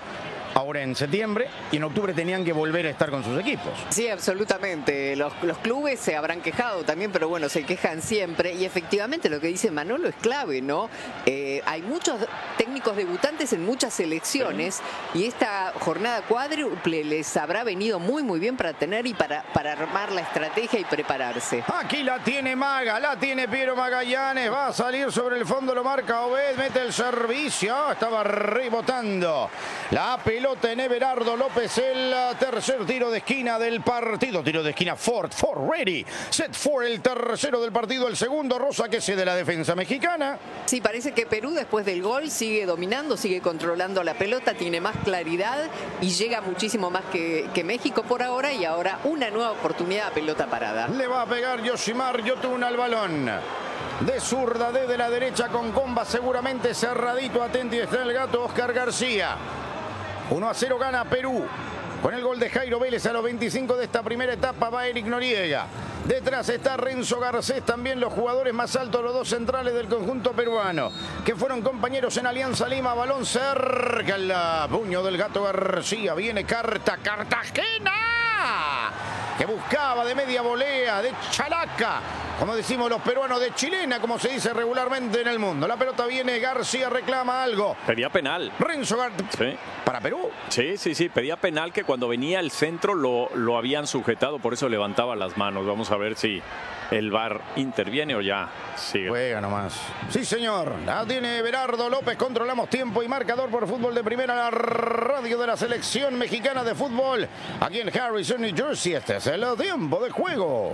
[SPEAKER 2] ahora en septiembre, y en octubre tenían que volver a estar con sus equipos.
[SPEAKER 4] Sí, absolutamente. Los clubes se habrán quejado también, pero bueno, se quejan siempre. Y efectivamente lo que dice Manolo es clave, ¿no? Hay muchos técnicos debutantes en muchas selecciones y esta jornada cuádruple les habrá venido muy, muy bien para tener y para armar la estrategia y prepararse.
[SPEAKER 2] Aquí la tiene Maga, la tiene Piero Magallanes, va a salir sobre el fondo, lo marca Obed, mete el servicio, estaba rebotando la pelota en Everardo López, el tercer tiro de esquina del partido, tiro de esquina Ford ready, set for el tercero del partido, el segundo Rosa que cede la defensa mexicana.
[SPEAKER 4] Sí, parece que Perú después del gol sigue dominando, sigue controlando la pelota, tiene más claridad y llega muchísimo más que México por ahora, y ahora una nueva oportunidad a pelota parada.
[SPEAKER 2] Le va a pegar Yoshimar Yotun al balón. De zurda desde la derecha con comba seguramente cerradito, atento, y está el gato Oscar García. 1-0 gana Perú. Con el gol de Jairo Vélez a los 25 de esta primera etapa va Eric Noriega. Detrás está Renzo Garcés, también los jugadores más altos, los dos centrales del conjunto peruano, que fueron compañeros en Alianza Lima. Balón cerca, el puño del gato García. Viene Cartagena, que buscaba de media volea, de chalaca, como decimos los peruanos, de chilena, como se dice regularmente en el mundo. La pelota viene, García reclama algo.
[SPEAKER 3] Pedía penal.
[SPEAKER 2] Renzo Garcés.
[SPEAKER 3] Sí.
[SPEAKER 2] ¿Para Perú?
[SPEAKER 3] Sí, pedía penal, que cuando venía el centro lo habían sujetado, por eso levantaba las manos. Vamos a ver si el VAR interviene o ya sigue.
[SPEAKER 2] Juega nomás. Sí, señor. La tiene Everardo López. Controlamos tiempo y marcador por Fútbol de Primera, la radio de la selección mexicana de fútbol. Aquí en Harrison, New Jersey. Este es el tiempo de juego.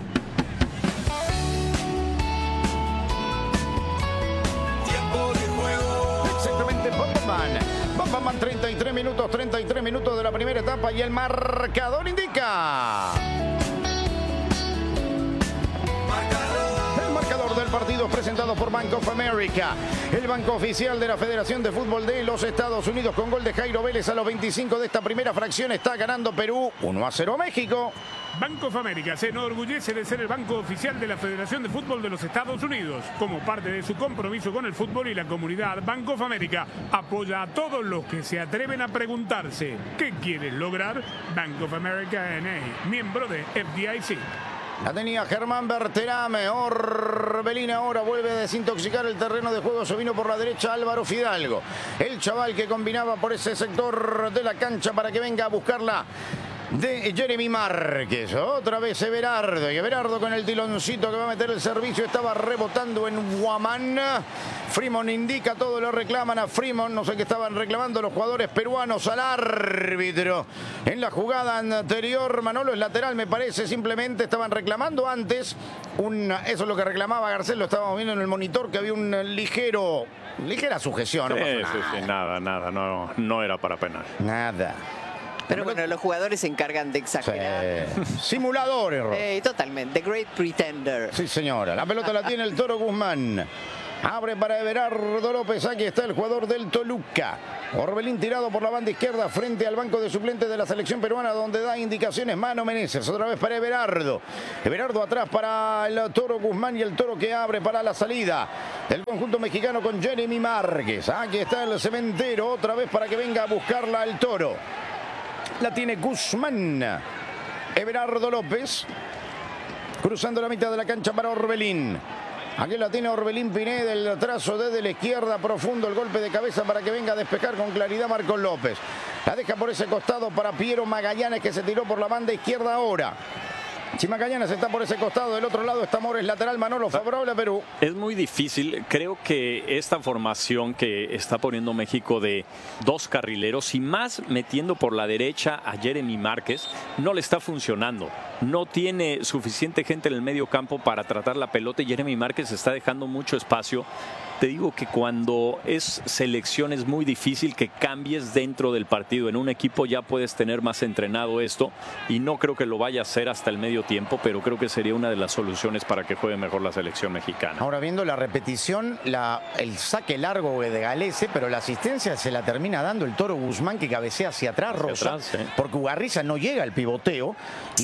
[SPEAKER 2] Exactamente, Bomberman, 33 minutos de la primera etapa y el marcador indica. El marcador del partido presentado por Bank of America, el banco oficial de la Federación de Fútbol de los Estados Unidos, con gol de Jairo Vélez a los 25 de esta primera fracción. Está ganando Perú 1-0 México.
[SPEAKER 5] Bank of America se enorgullece de ser el banco oficial de la Federación de Fútbol de los Estados Unidos. Como parte de su compromiso con el fútbol y la comunidad, Bank of America apoya a todos los que se atreven a preguntarse ¿qué quieren lograr? Bank of America N.A., miembro de FDIC.
[SPEAKER 2] La tenía Germán Berterame. Orbelín ahora vuelve a desintoxicar el terreno de juego. Se vino por la derecha Álvaro Fidalgo, el chaval que combinaba por ese sector de la cancha para que venga a buscarla de Jeremy Márquez. Otra vez Everardo, y Everardo con el tiloncito que va a meter el servicio. Estaba rebotando en Guamán. Freeman indica, todo lo reclaman a Freeman. No sé qué estaban reclamando los jugadores peruanos al árbitro. En la jugada anterior, Manolo, es lateral, me parece. Simplemente estaban reclamando antes eso es lo que reclamaba Garcés. Lo estábamos viendo en el monitor, que había un ligera sujeción.
[SPEAKER 3] Sí, nada, no era para penal.
[SPEAKER 2] Nada.
[SPEAKER 4] Pero bueno, los jugadores se encargan de exagerar.
[SPEAKER 2] Simuladores.
[SPEAKER 4] Totalmente. The Great Pretender.
[SPEAKER 2] Sí, señora. La pelota la tiene el Toro Guzmán. Abre para Everardo López. Aquí está el jugador del Toluca. Orbelín tirado por la banda izquierda frente al banco de suplentes de la selección peruana, donde da indicaciones Mano Meneses. Otra vez para Everardo. Everardo atrás para el Toro Guzmán, y el Toro que abre para la salida del conjunto mexicano con Jeremy Márquez. Aquí está el Cementero. Otra vez para que venga a buscarla el Toro. La tiene Guzmán. Everardo López cruzando la mitad de la cancha para Orbelín. Aquí la tiene Orbelín Pineda, el trazo desde la izquierda, profundo el golpe de cabeza para que venga a despejar con claridad Marcos López. La deja por ese costado para Piero Magallanes, que se tiró por la banda izquierda ahora. Si Magallanes está por ese costado, del otro lado está Mores, lateral. Manolo, favorable a Perú.
[SPEAKER 3] Es muy difícil. Creo que esta formación que está poniendo México de dos carrileros y más metiendo por la derecha a Jeremy Márquez, no le está funcionando. No tiene suficiente gente en el medio campo para tratar la pelota, y Jeremy Márquez está dejando mucho espacio. Te digo que cuando es selección es muy difícil que cambies dentro del partido. En un equipo ya puedes tener más entrenado esto, y no creo que lo vaya a hacer hasta el medio tiempo, pero creo que sería una de las soluciones para que juegue mejor la selección mexicana.
[SPEAKER 2] Ahora, viendo la repetición, el saque largo de Galese, pero la asistencia se la termina dando el Toro Guzmán, que cabecea hacia atrás, Rosa, porque Ugarriza no llega al pivoteo, y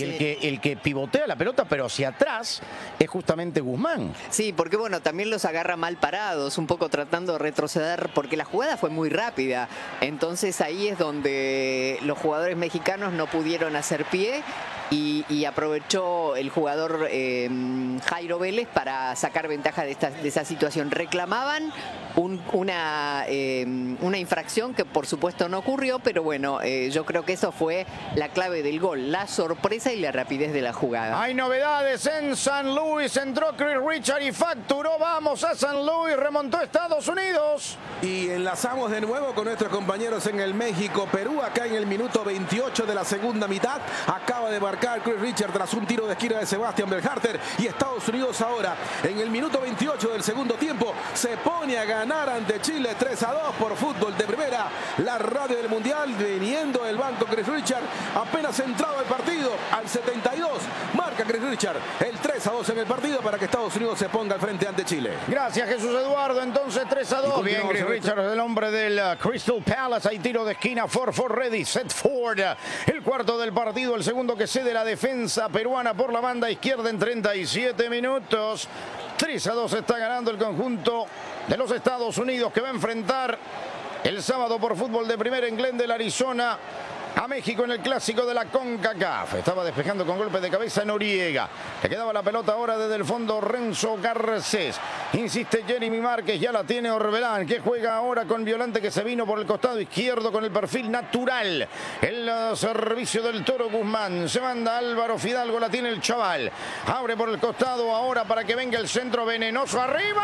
[SPEAKER 2] el que pivotea la pelota, pero hacia atrás, es justamente Guzmán.
[SPEAKER 4] Sí, porque bueno, también los agarra mal parados, un poco tratando de retroceder, porque la jugada fue muy rápida. Entonces ahí es donde los jugadores mexicanos no pudieron hacer pie y aprovechó el jugador Jairo Vélez para sacar ventaja de esa situación. Reclamaban una infracción que por supuesto no ocurrió, pero bueno, yo creo que eso fue la clave del gol, la sorpresa y la rapidez de la jugada.
[SPEAKER 2] Hay novedades en San Luis, entró Chris Richard y facturó. Vamos a San Luis, remontó a Estados Unidos.
[SPEAKER 7] Y enlazamos de nuevo con nuestros compañeros en el México-Perú, acá en el minuto 28 de la segunda mitad. Acaba de marcar Chris Richard tras un tiro de esquina de Sebastián Berhalter, y Estados Unidos ahora en el minuto 28 del segundo tiempo se pone a ganar ante Chile 3-2 por Fútbol de Primera, la radio del Mundial. Viniendo del banco Chris Richard, apenas entrado al partido, al 72 marca Chris Richard el 3-2 en el partido para que Estados Unidos se ponga al frente ante Chile.
[SPEAKER 2] Gracias, Jesús Eduardo. Entonces 3-2. Bien, Chris Richard es el hombre del Crystal Palace. Hay tiro de esquina. Ford ready, set Ford. El cuarto del partido, el segundo que cede la defensa peruana por la banda izquierda en 37 minutos. 3-2 está ganando el conjunto de los Estados Unidos, que va a enfrentar el sábado por Fútbol de Primera en Glendale, Arizona, a México en el clásico de la CONCACAF. Estaba despejando con golpe de cabeza Noriega. Le quedaba la pelota ahora desde el fondo Renzo Garcés. Insiste Jeremy Márquez, ya la tiene Orbelán, que juega ahora con Violante, que se vino por el costado izquierdo con el perfil natural. El servicio del Toro Guzmán. Se manda Álvaro Fidalgo, la tiene el chaval. Abre por el costado ahora para que venga el centro venenoso arriba.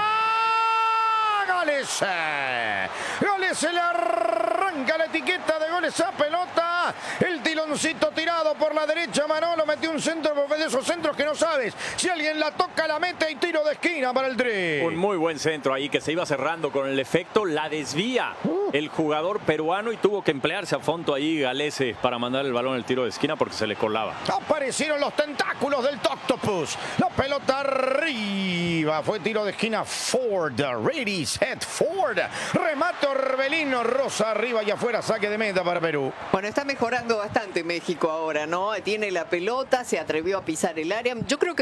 [SPEAKER 2] Gales. Gales se le arranca la etiqueta de goles a pelota. El tiloncito tirado por la derecha. Manolo metió un centro de esos centros que no sabes. Si alguien la toca, la mete y tiro de esquina para el tri.
[SPEAKER 3] Un muy buen centro ahí que se iba cerrando con el efecto. La desvía el jugador peruano y tuvo que emplearse a fondo ahí Galese para mandar el balón al tiro de esquina porque se le colaba.
[SPEAKER 2] Aparecieron los tentáculos del Octopus. La pelota arriba. Fue tiro de esquina Ford. Ready, set Ford. Remate Orbelino. Rosa arriba y afuera. Saque de meta para Perú.
[SPEAKER 4] Bueno, está mejorando bastante México ahora, ¿no? Tiene la pelota, se atrevió a pisar el área. Yo creo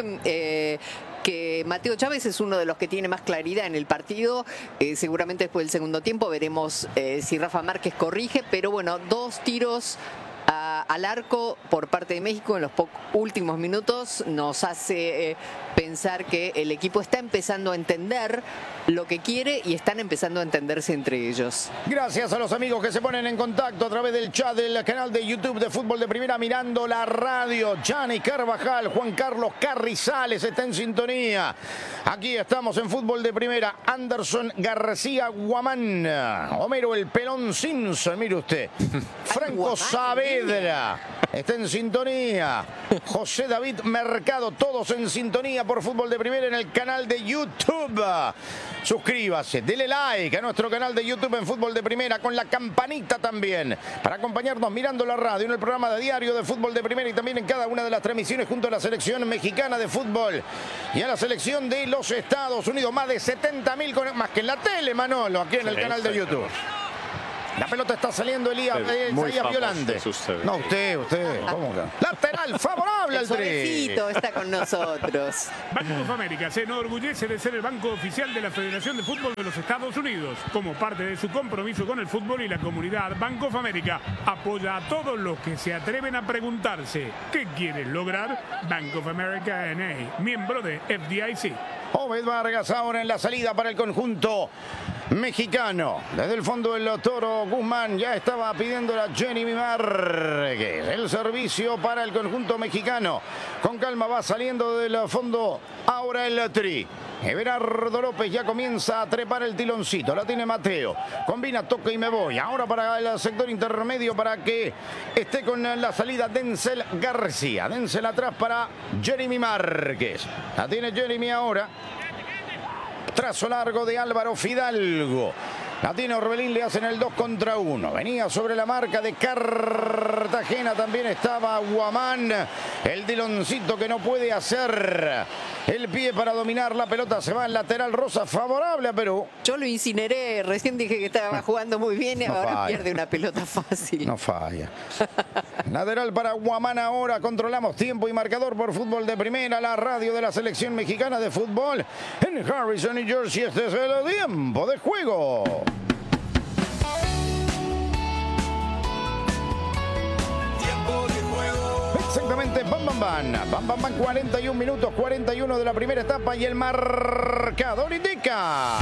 [SPEAKER 4] que Mateo Chávez es uno de los que tiene más claridad en el partido. Seguramente después del segundo tiempo veremos si Rafa Márquez corrige, pero bueno, 2 tiros al arco por parte de México en los últimos minutos nos hace pensar que el equipo está empezando a entender lo que quiere y están empezando a entenderse entre ellos.
[SPEAKER 2] Gracias a los amigos que se ponen en contacto a través del chat del canal de YouTube de Fútbol de Primera, mirando la radio. Gianni Carvajal, Juan Carlos Carrizales está en sintonía. Aquí estamos en Fútbol de Primera. Anderson García Guamán, Homero el Pelón Simpson, mire usted. Franco Saavedra está en sintonía. José David Mercado, todos en sintonía por Fútbol de Primera en el canal de YouTube. Suscríbase, dele like a nuestro canal de YouTube en Fútbol de Primera, con la campanita también, para acompañarnos mirando la radio en el programa de diario de Fútbol de Primera y también en cada una de las transmisiones junto a la selección mexicana de fútbol y a la selección de los Estados Unidos. Más de 70.000, más que en la tele, Manolo, aquí en el canal de YouTube. La pelota está saliendo Isaías Violante. No, usted. ¿Cómo que? Lateral favorable al tri.
[SPEAKER 4] Está con nosotros.
[SPEAKER 5] Banco of America se enorgullece de ser el banco oficial de la Federación de Fútbol de los Estados Unidos. Como parte de su compromiso con el fútbol y la comunidad, Banco of America apoya a todos los que se atreven a preguntarse ¿qué quieres lograr? Bank of America N.A., miembro de FDIC.
[SPEAKER 2] Obed Vargas ahora en la salida para el conjunto mexicano. Desde el fondo el Toro Guzmán ya estaba pidiendo a Jeremy Márquez. El servicio para el conjunto mexicano. Con calma va saliendo del fondo ahora el tri. Everardo López ya comienza a trepar el tiloncito. La tiene Mateo. Combina, toca y me voy. Ahora para el sector intermedio para que esté con la salida Denzel García. Denzel atrás para Jeremy Márquez. La tiene Jeremy ahora. Trazo largo de Álvaro Fidalgo. La tiene Orbelín, le hacen el 2 contra 1. Venía sobre la marca de Cartagena. También estaba Guamán. El tiloncito que no puede hacer el pie para dominar la pelota. Se va al lateral rosa, favorable a Perú.
[SPEAKER 4] Yo lo incineré, recién dije que estaba jugando muy bien y
[SPEAKER 2] No
[SPEAKER 4] ahora
[SPEAKER 2] falla.
[SPEAKER 4] pierde una pelota fácil.
[SPEAKER 2] No falla. Lateral para Guamán ahora. Controlamos tiempo y marcador por Fútbol de Primera, la radio de la selección mexicana de fútbol en Harrison, New Jersey. Este es el tiempo de juego. Exactamente, bam, bam, bam. Bam, bam, bam, 41 minutos, 41 de la primera etapa y el marcador indica.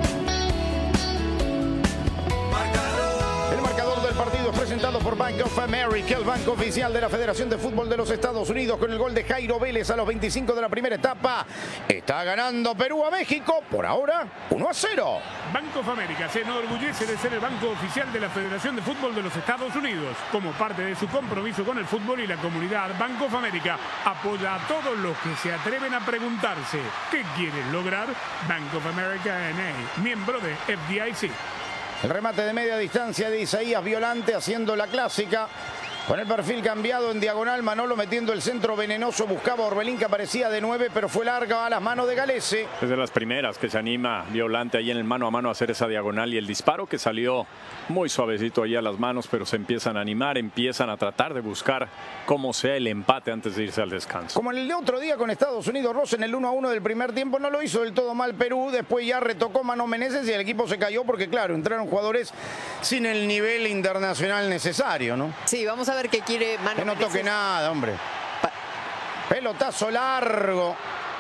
[SPEAKER 2] El marcador del partido es presentado por Bank of America, el banco oficial de la Federación de Fútbol de los Estados Unidos, con el gol de Jairo Vélez a los 25 de la primera etapa. Está ganando Perú a México, por ahora 1-0.
[SPEAKER 5] Bank of America se enorgullece de ser el banco oficial de la Federación de Fútbol de los Estados Unidos. Como parte de su compromiso con el fútbol y la comunidad, Bank of America apoya a todos los que se atreven a preguntarse ¿qué quieren lograr? Bank of America N.A., miembro de FDIC.
[SPEAKER 2] El remate de media distancia de Isaías Violante haciendo la clásica. Con el perfil cambiado en diagonal, Manolo metiendo el centro venenoso, buscaba a Orbelín que aparecía de 9, pero fue larga a las manos de Galese.
[SPEAKER 3] Es de las primeras que se anima Violante ahí en el mano a mano a hacer esa diagonal y el disparo que salió muy suavecito ahí a las manos, pero se empiezan a animar, empiezan a tratar de buscar como sea el empate antes de irse al descanso.
[SPEAKER 2] Como en el de otro día con Estados Unidos, Ross en el 1-1 del primer tiempo no lo hizo del todo mal Perú, después ya retocó Mano Meneses y el equipo se cayó porque claro, entraron jugadores sin el nivel internacional necesario, ¿no?
[SPEAKER 4] Sí, vamos a ver qué quiere Mano
[SPEAKER 2] Que no toque
[SPEAKER 4] Meneses.
[SPEAKER 2] nada, hombre. Pelotazo largo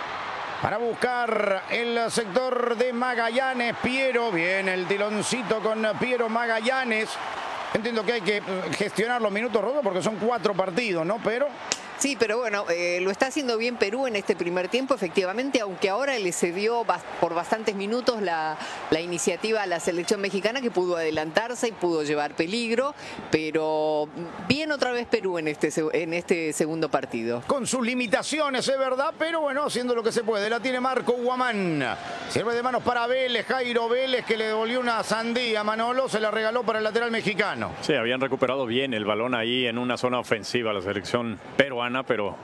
[SPEAKER 2] para buscar el sector de Magallanes. Piero, viene el tironcito con Piero Magallanes. Entiendo que hay que gestionar los minutos, Rodo, porque son 4 partidos, ¿no? Pero
[SPEAKER 4] Sí, pero bueno, lo está haciendo bien Perú en este primer tiempo, efectivamente, aunque ahora le cedió por bastantes minutos la iniciativa a la selección mexicana, que pudo adelantarse y pudo llevar peligro, pero bien otra vez Perú en este segundo partido.
[SPEAKER 2] con sus limitaciones, es verdad, pero bueno, haciendo lo que se puede. La tiene Marco Guamán. Sirve de manos para Vélez, Jairo Vélez, que le devolvió una sandía a Manolo, se la regaló para el lateral mexicano.
[SPEAKER 3] Sí, habían recuperado bien el balón ahí en una zona ofensiva la selección peruana, pero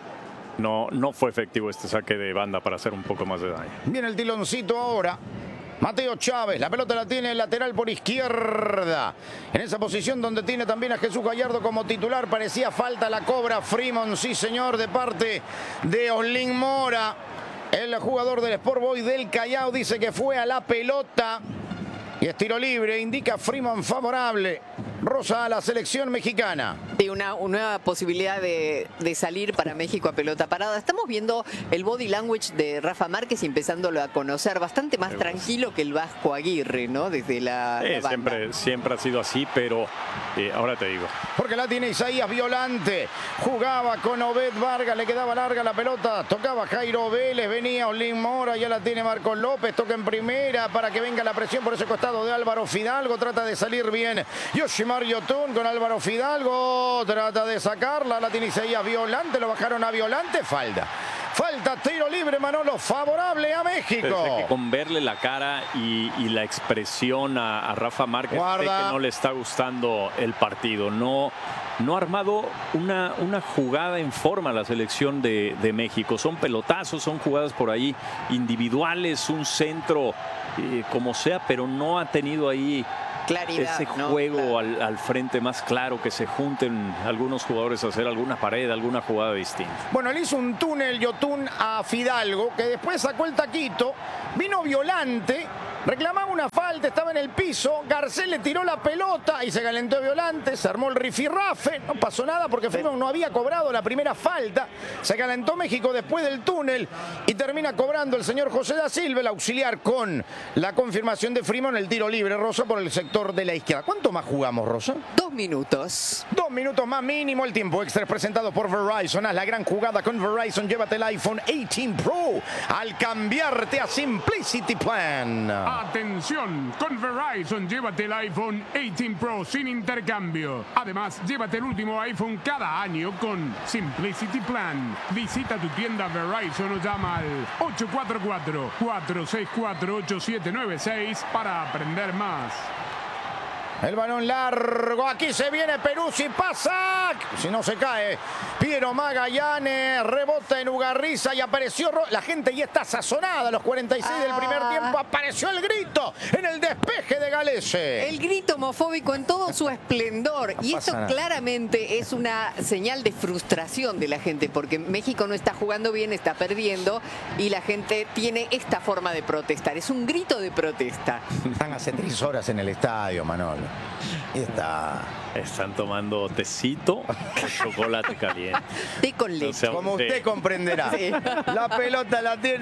[SPEAKER 3] no fue efectivo este saque de banda para hacer un poco más de daño.
[SPEAKER 2] Viene el tiloncito ahora. Mateo Chávez, la pelota la tiene el lateral por izquierda. En esa posición donde tiene también a Jesús Gallardo como titular. Parecía falta, la cobra Freeman, sí señor, de parte de Oslin Mora. El jugador del Sport Boys del Callao dice que fue a la pelota. Y es tiro libre, indica Freeman favorable. Rosa a la selección mexicana.
[SPEAKER 4] Sí, una nueva posibilidad de salir para México a pelota parada. Estamos viendo el body language de Rafa Márquez y empezándolo a conocer bastante más tranquilo que el Vasco Aguirre, ¿no? Desde la banda.
[SPEAKER 3] Siempre ha sido así, pero ahora te digo.
[SPEAKER 2] Porque la tiene Isaías Violante. Jugaba con Obed Vargas, le quedaba larga la pelota. Tocaba Jairo Vélez, venía Oslin Mora, ya la tiene Marcos López. Toca en primera para que venga la presión por ese costado de Álvaro Fidalgo. Trata de salir bien Yoshimar Yotun con Álvaro Fidalgo. Trata de sacarla, la tiene Isaías Violante. Lo bajaron a Violante. Falta, tiro libre, Manolo, favorable a México.
[SPEAKER 3] Pero sé que con verle la cara y la expresión a Rafa Márquez, sé que no le está gustando el partido. No ha armado una jugada en forma la selección de México. Son pelotazos, son jugadas por ahí individuales, un centro como sea, pero no ha tenido ahí
[SPEAKER 4] claridad,
[SPEAKER 3] ese juego al frente más claro, que se junten algunos jugadores a hacer alguna pared, alguna jugada distinta.
[SPEAKER 2] Bueno, le hizo un túnel Yotun a Fidalgo, que después sacó el taquito, vino Violante, reclamaba una falta, estaba en el piso, Garcés le tiró la pelota y se calentó Violante, se armó el rifirrafe, no pasó nada porque Freeman no había cobrado la primera falta, se calentó México después del túnel y termina cobrando el señor José da Silva, el auxiliar, con la confirmación de Freeman, el tiro libre, Rosa, por el sector de la izquierda. ¿Cuánto más jugamos, Rosa?
[SPEAKER 4] 2 minutos.
[SPEAKER 2] 2 minutos más mínimo. El tiempo extra es presentado por Verizon. Haz la gran jugada con Verizon. Llévate el iPhone 18 Pro al cambiarte a Simplicity Plan.
[SPEAKER 5] Atención, con Verizon llévate el iPhone 18 Pro sin intercambio. Además, llévate el último iPhone cada año con Simplicity Plan. Visita tu tienda Verizon o llama al 844-464-8796 para aprender más.
[SPEAKER 2] El balón largo, aquí se viene Perú, si pasa, si no se cae. Piero Magallanes, rebota en Ugarriza y apareció, la gente ya está sazonada a los 46 del primer tiempo, apareció el grito en el despeje de Galese.
[SPEAKER 4] El grito homofóbico en todo su esplendor, y esto claramente es una señal de frustración de la gente, porque México no está jugando bien, está perdiendo, y la gente tiene esta forma de protestar, es un grito de protesta.
[SPEAKER 2] Están hace 3 horas en el estadio, Manolo.
[SPEAKER 3] Están tomando tecito con chocolate caliente.
[SPEAKER 4] Té con leche.
[SPEAKER 3] O sea,
[SPEAKER 2] como usted comprenderá.
[SPEAKER 4] Sí.
[SPEAKER 2] La pelota la tiene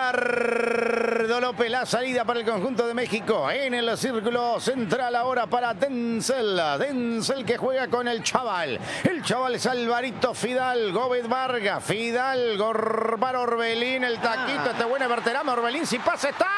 [SPEAKER 2] Berardo López. La salida para el conjunto de México. En el círculo central ahora para Denzel. Denzel que juega con el chaval. El chaval es Alvarito Fidalgo. Gómez Vargas. Fidalgo para Orbelín. El taquito. Este buen Berterame. Orbelín si pasa está.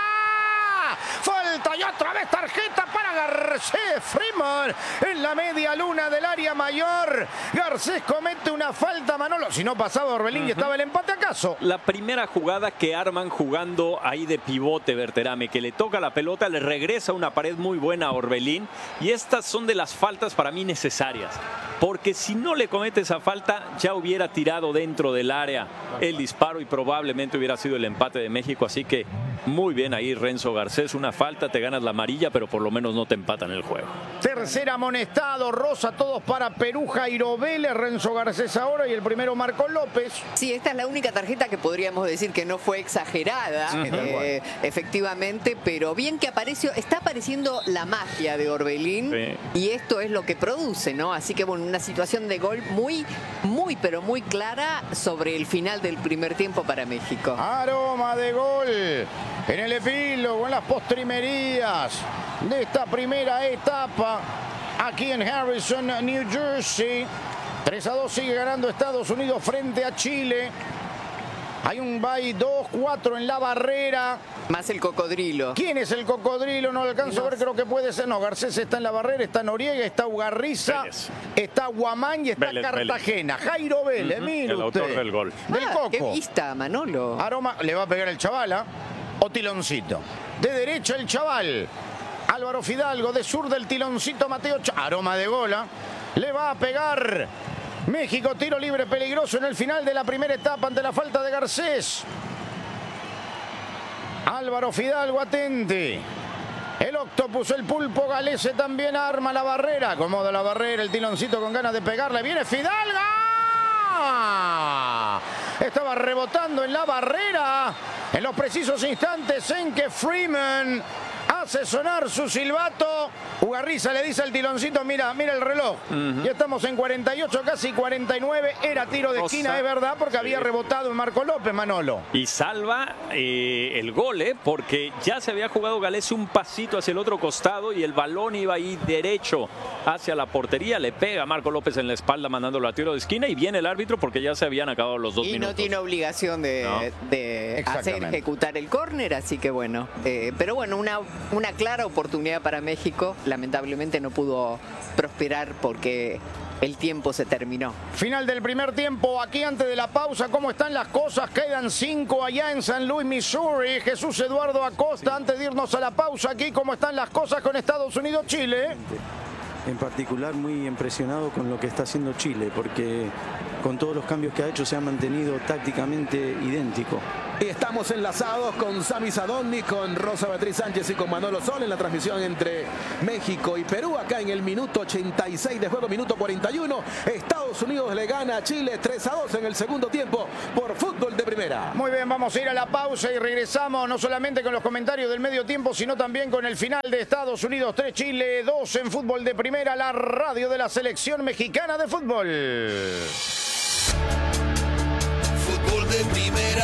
[SPEAKER 2] Falta y otra vez tarjeta para Garcés Freeman en la media luna del área mayor. Garcés comete una falta, Manolo. Si no pasaba Orbelín y estaba el empate, ¿acaso?
[SPEAKER 3] La primera jugada que arman jugando ahí de pivote Berterame, que le toca la pelota, le regresa una pared muy buena a Orbelín. Y estas son de las faltas para mí necesarias. Porque si no le comete esa falta, ya hubiera tirado dentro del área el disparo y probablemente hubiera sido el empate de México. Así que muy bien ahí Renzo Garcés, una falta, te ganas la amarilla, pero por lo menos no te empatan el juego.
[SPEAKER 2] Tercer amonestado, rosa, todos para Perú, Jairo Vélez, Renzo Garcés ahora y el primero Marcos López.
[SPEAKER 4] Sí, esta es la única tarjeta que podríamos decir que no fue exagerada, efectivamente, pero bien que apareció, está apareciendo la magia de Orbelín, y esto es lo que produce, ¿no? Así que bueno, una situación de gol muy, pero muy clara sobre el final del primer tiempo para México.
[SPEAKER 2] Aroma de gol en el epílogo, en las postrimerías de esta primera etapa aquí en Harrison, New Jersey. 3-2 sigue ganando Estados Unidos frente a Chile. Hay un bye 2-4 en la barrera.
[SPEAKER 4] Más el cocodrilo.
[SPEAKER 2] ¿Quién es el cocodrilo? No lo alcanzo a ver, creo que puede ser. No, Garcés está en la barrera, está Noriega, está Ugarriza, está Guamán y está Cartagena. Jairo Vélez, mire
[SPEAKER 3] el
[SPEAKER 2] usted.
[SPEAKER 3] autor del gol.
[SPEAKER 2] Del Coco.
[SPEAKER 4] Qué vista, Manolo.
[SPEAKER 2] Aroma, le va a pegar el chaval, o Tiloncito. De derecha el chaval. Álvaro Fidalgo, de sur del Tiloncito Mateo. Aroma de gola. Le va a pegar México, tiro libre peligroso en el final de la primera etapa ante la falta de Garcés. Álvaro Fidalgo atente. El octopus, el pulpo Galese también arma la barrera. Acomoda la barrera, el Tiloncito con ganas de pegarle. Viene Fidalgo. Estaba rebotando en la barrera en los precisos instantes en que Freeman hace sonar su silbato. Ugarriza le dice al Tiloncito, mira el reloj. Ya estamos en 48, casi 49. Era tiro de esquina, es verdad, porque había rebotado en Marco López, Manolo.
[SPEAKER 3] Y salva el gol, porque ya se había jugado Galese un pasito hacia el otro costado y el balón iba ahí derecho hacia la portería. Le pega a Marco López en la espalda mandándolo a tiro de esquina y viene el árbitro porque ya se habían acabado los 2 minutos.
[SPEAKER 4] Y no tiene obligación de hacer ejecutar el córner, así que bueno. Pero bueno, una clara oportunidad para México. Lamentablemente no pudo prosperar porque el tiempo se terminó.
[SPEAKER 2] Final del primer tiempo, aquí antes de la pausa, ¿cómo están las cosas? Quedan 5 allá en San Luis, Missouri. Jesús Eduardo Acosta, antes de irnos a la pausa, aquí, ¿cómo están las cosas con Estados Unidos-Chile?
[SPEAKER 8] En particular muy impresionado con lo que está haciendo Chile, porque con todos los cambios que ha hecho se ha mantenido tácticamente idéntico.
[SPEAKER 7] Y estamos enlazados con Sami Sadovnik, con Rosa Beatriz Sánchez y con Manolo Sol en la transmisión entre México y Perú. Acá en el minuto 86 de juego, minuto 41. Estados Unidos le gana a Chile 3-2 en el segundo tiempo por Fútbol de Primera.
[SPEAKER 2] Muy bien, vamos a ir a la pausa y regresamos no solamente con los comentarios del medio tiempo, sino también con el final de Estados Unidos 3, Chile 2 en Fútbol de Primera, la radio de la selección mexicana de fútbol.
[SPEAKER 1] Fútbol de Primera.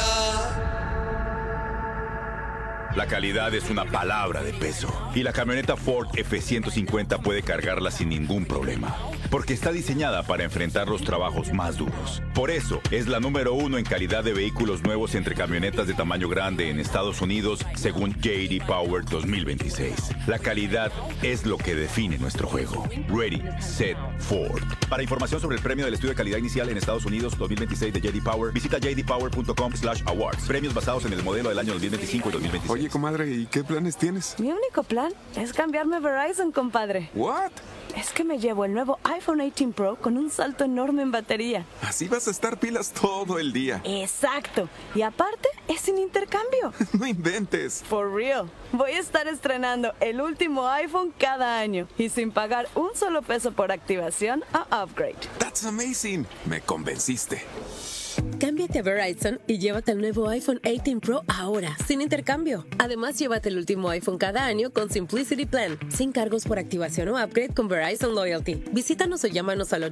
[SPEAKER 1] La calidad es una palabra de peso y la camioneta Ford F-150 puede cargarla sin ningún problema, porque está diseñada para enfrentar los trabajos más duros. Por eso es la número 1 en calidad de vehículos nuevos entre camionetas de tamaño grande en Estados Unidos, según J.D. Power 2026. La calidad es lo que define nuestro juego. Ready, Set, Ford. Para información sobre el premio del estudio de calidad inicial en Estados Unidos 2026 de J.D. Power, visita jdpower.com/awards. Premios basados en el modelo del año 2025 y 2026.
[SPEAKER 9] Oye, comadre, ¿y qué planes tienes?
[SPEAKER 10] Mi único plan es cambiarme a Verizon, compadre.
[SPEAKER 9] ¿What?
[SPEAKER 10] Es que me llevo el nuevo iPhone 18 Pro con un salto enorme en batería.
[SPEAKER 9] Así vas a estar pilas todo el día.
[SPEAKER 10] Exacto. Y aparte, es sin intercambio.
[SPEAKER 9] No inventes.
[SPEAKER 10] For real. Voy a estar estrenando el último iPhone cada año y sin pagar un solo peso por activación o upgrade.
[SPEAKER 9] That's amazing. Me convenciste.
[SPEAKER 11] Cámbiate a Verizon y llévate el nuevo iPhone 18 Pro ahora, sin intercambio. Además, llévate el último iPhone cada año con Simplicity Plan, sin cargos por activación o upgrade con Verizon Loyalty. Visítanos o llámanos al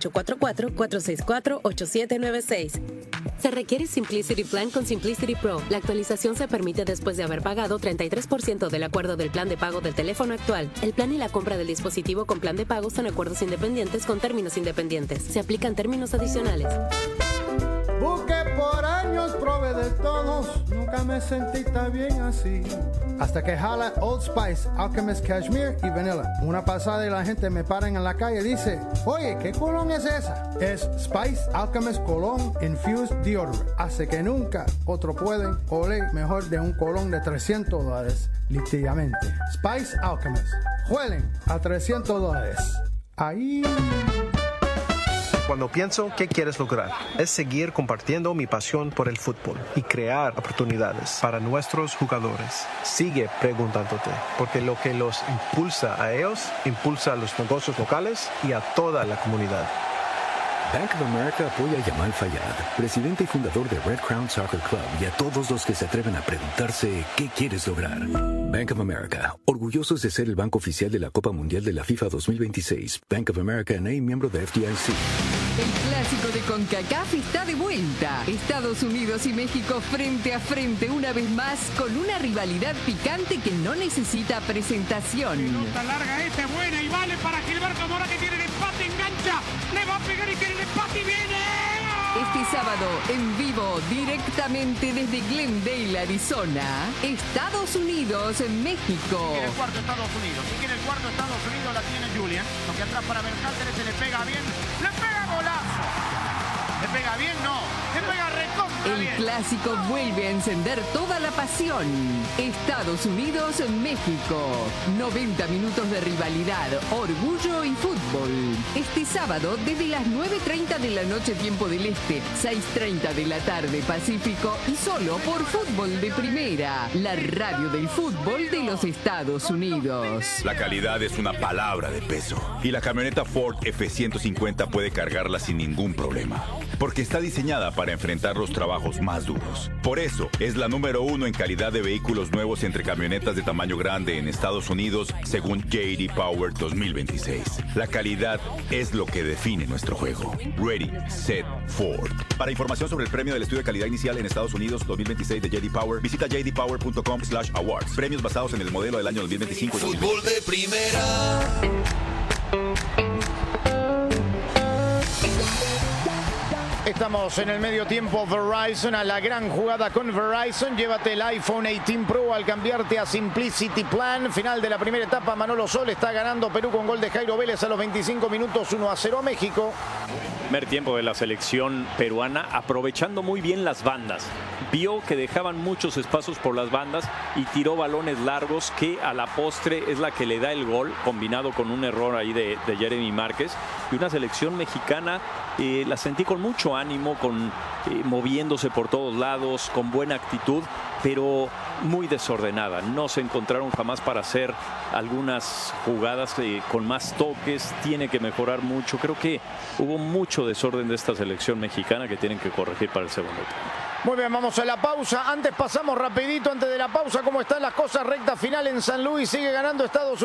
[SPEAKER 11] 844-464-8796. Se requiere Simplicity Plan con Simplicity Pro. La actualización se permite después de haber pagado 33% del acuerdo del plan de pago del teléfono actual. El plan y la compra del dispositivo con plan de pago son acuerdos independientes con términos independientes. Se aplican términos adicionales.
[SPEAKER 12] Busqué por años, probé de todos, nunca me sentí tan bien así. Hasta que jala Old Spice, Alchemist Cashmere y Vanilla. Una pasada y la gente me para en la calle y dice, oye, ¿qué colón es esa? Es Spice Alchemist Cologne Infused Deodorant. Hace que nunca otro pueden oler mejor de un colón de $300, literalmente. Spice Alchemist. Huelen a $300. Ahí...
[SPEAKER 13] Cuando pienso qué quieres lograr, es seguir compartiendo mi pasión por el fútbol y crear oportunidades para nuestros jugadores. Sigue preguntándote, porque lo que los impulsa a ellos, impulsa a los negocios locales y a toda la comunidad.
[SPEAKER 14] Bank of America apoya a Yamal Fayad, presidente y fundador de Red Crown Soccer Club, y a todos los que se atreven a preguntarse qué quieres lograr. Bank of America, orgullosos de ser el banco oficial de la Copa Mundial de la FIFA 2026. Bank of America N.A., miembro de FDIC.
[SPEAKER 15] El clásico de CONCACAF está de vuelta. Estados Unidos y México frente a frente una vez más con una rivalidad picante que no necesita presentación.
[SPEAKER 5] Pelota larga esta, buena y vale para Gilberto Mora que tiene el empate, engancha, le va a pegar y quiere el empate y viene.
[SPEAKER 15] Este sábado, en vivo, directamente desde Glendale, Arizona, Estados Unidos, México.
[SPEAKER 2] Quiere el cuarto Estados Unidos. Si quiere el cuarto Estados Unidos, la tiene Julian. Lo que atrás para Berhalter, se le pega bien. ¡Le pega golazo! ¿Le pega bien? No. ¡Le pega recontra bien!
[SPEAKER 15] El clásico vuelve a encender toda la pasión. Estados Unidos, México. 90 minutos de rivalidad, orgullo y fútbol. Este sábado, desde las 9:30 de la noche, tiempo del Este, 6:30 de la tarde, Pacífico, y solo por Fútbol de Primera, la radio del fútbol de los Estados Unidos.
[SPEAKER 1] La calidad es una palabra de peso. Y la camioneta Ford F-150 puede cargarla sin ningún problema. Porque está diseñada para enfrentar los trabajos más duros. Por eso, es la número 1 en calidad de vehículos nuevos entre camionetas de tamaño grande en Estados Unidos, según J.D. Power 2026. La calidad es lo que define nuestro juego. Ready, Set, Ford. Para información sobre el premio del estudio de calidad inicial en Estados Unidos 2026 de J.D. Power, visita jdpower.com/awards. Premios basados en el modelo del año 2025 y 2026.
[SPEAKER 16] Fútbol de Primera.
[SPEAKER 2] Estamos en el medio tiempo. Verizon, a la gran jugada con Verizon. Llévate el iPhone 18 Pro al cambiarte a Simplicity Plan. Final de la primera etapa. Manolo Sol está ganando Perú con gol de Jairo Vélez a los 25 minutos, 1-0 a México.
[SPEAKER 3] Primer tiempo de la selección peruana, aprovechando muy bien las bandas. Vio que dejaban muchos espacios por las bandas y tiró balones largos, que a la postre es la que le da el gol, combinado con un error ahí de Jeremy Márquez. Y una selección mexicana, la sentí con mucho ánimo, moviéndose por todos lados, con buena actitud, pero muy desordenada. No se encontraron jamás para hacer algunas jugadas con más toques. Tiene que mejorar mucho. Creo que hubo mucho desorden de esta selección mexicana que tienen que corregir para el segundo tiempo.
[SPEAKER 2] Muy bien, vamos a la pausa. Antes pasamos rapidito, antes de la pausa, cómo están las cosas. Recta final en San Luis. Sigue ganando Estados Unidos.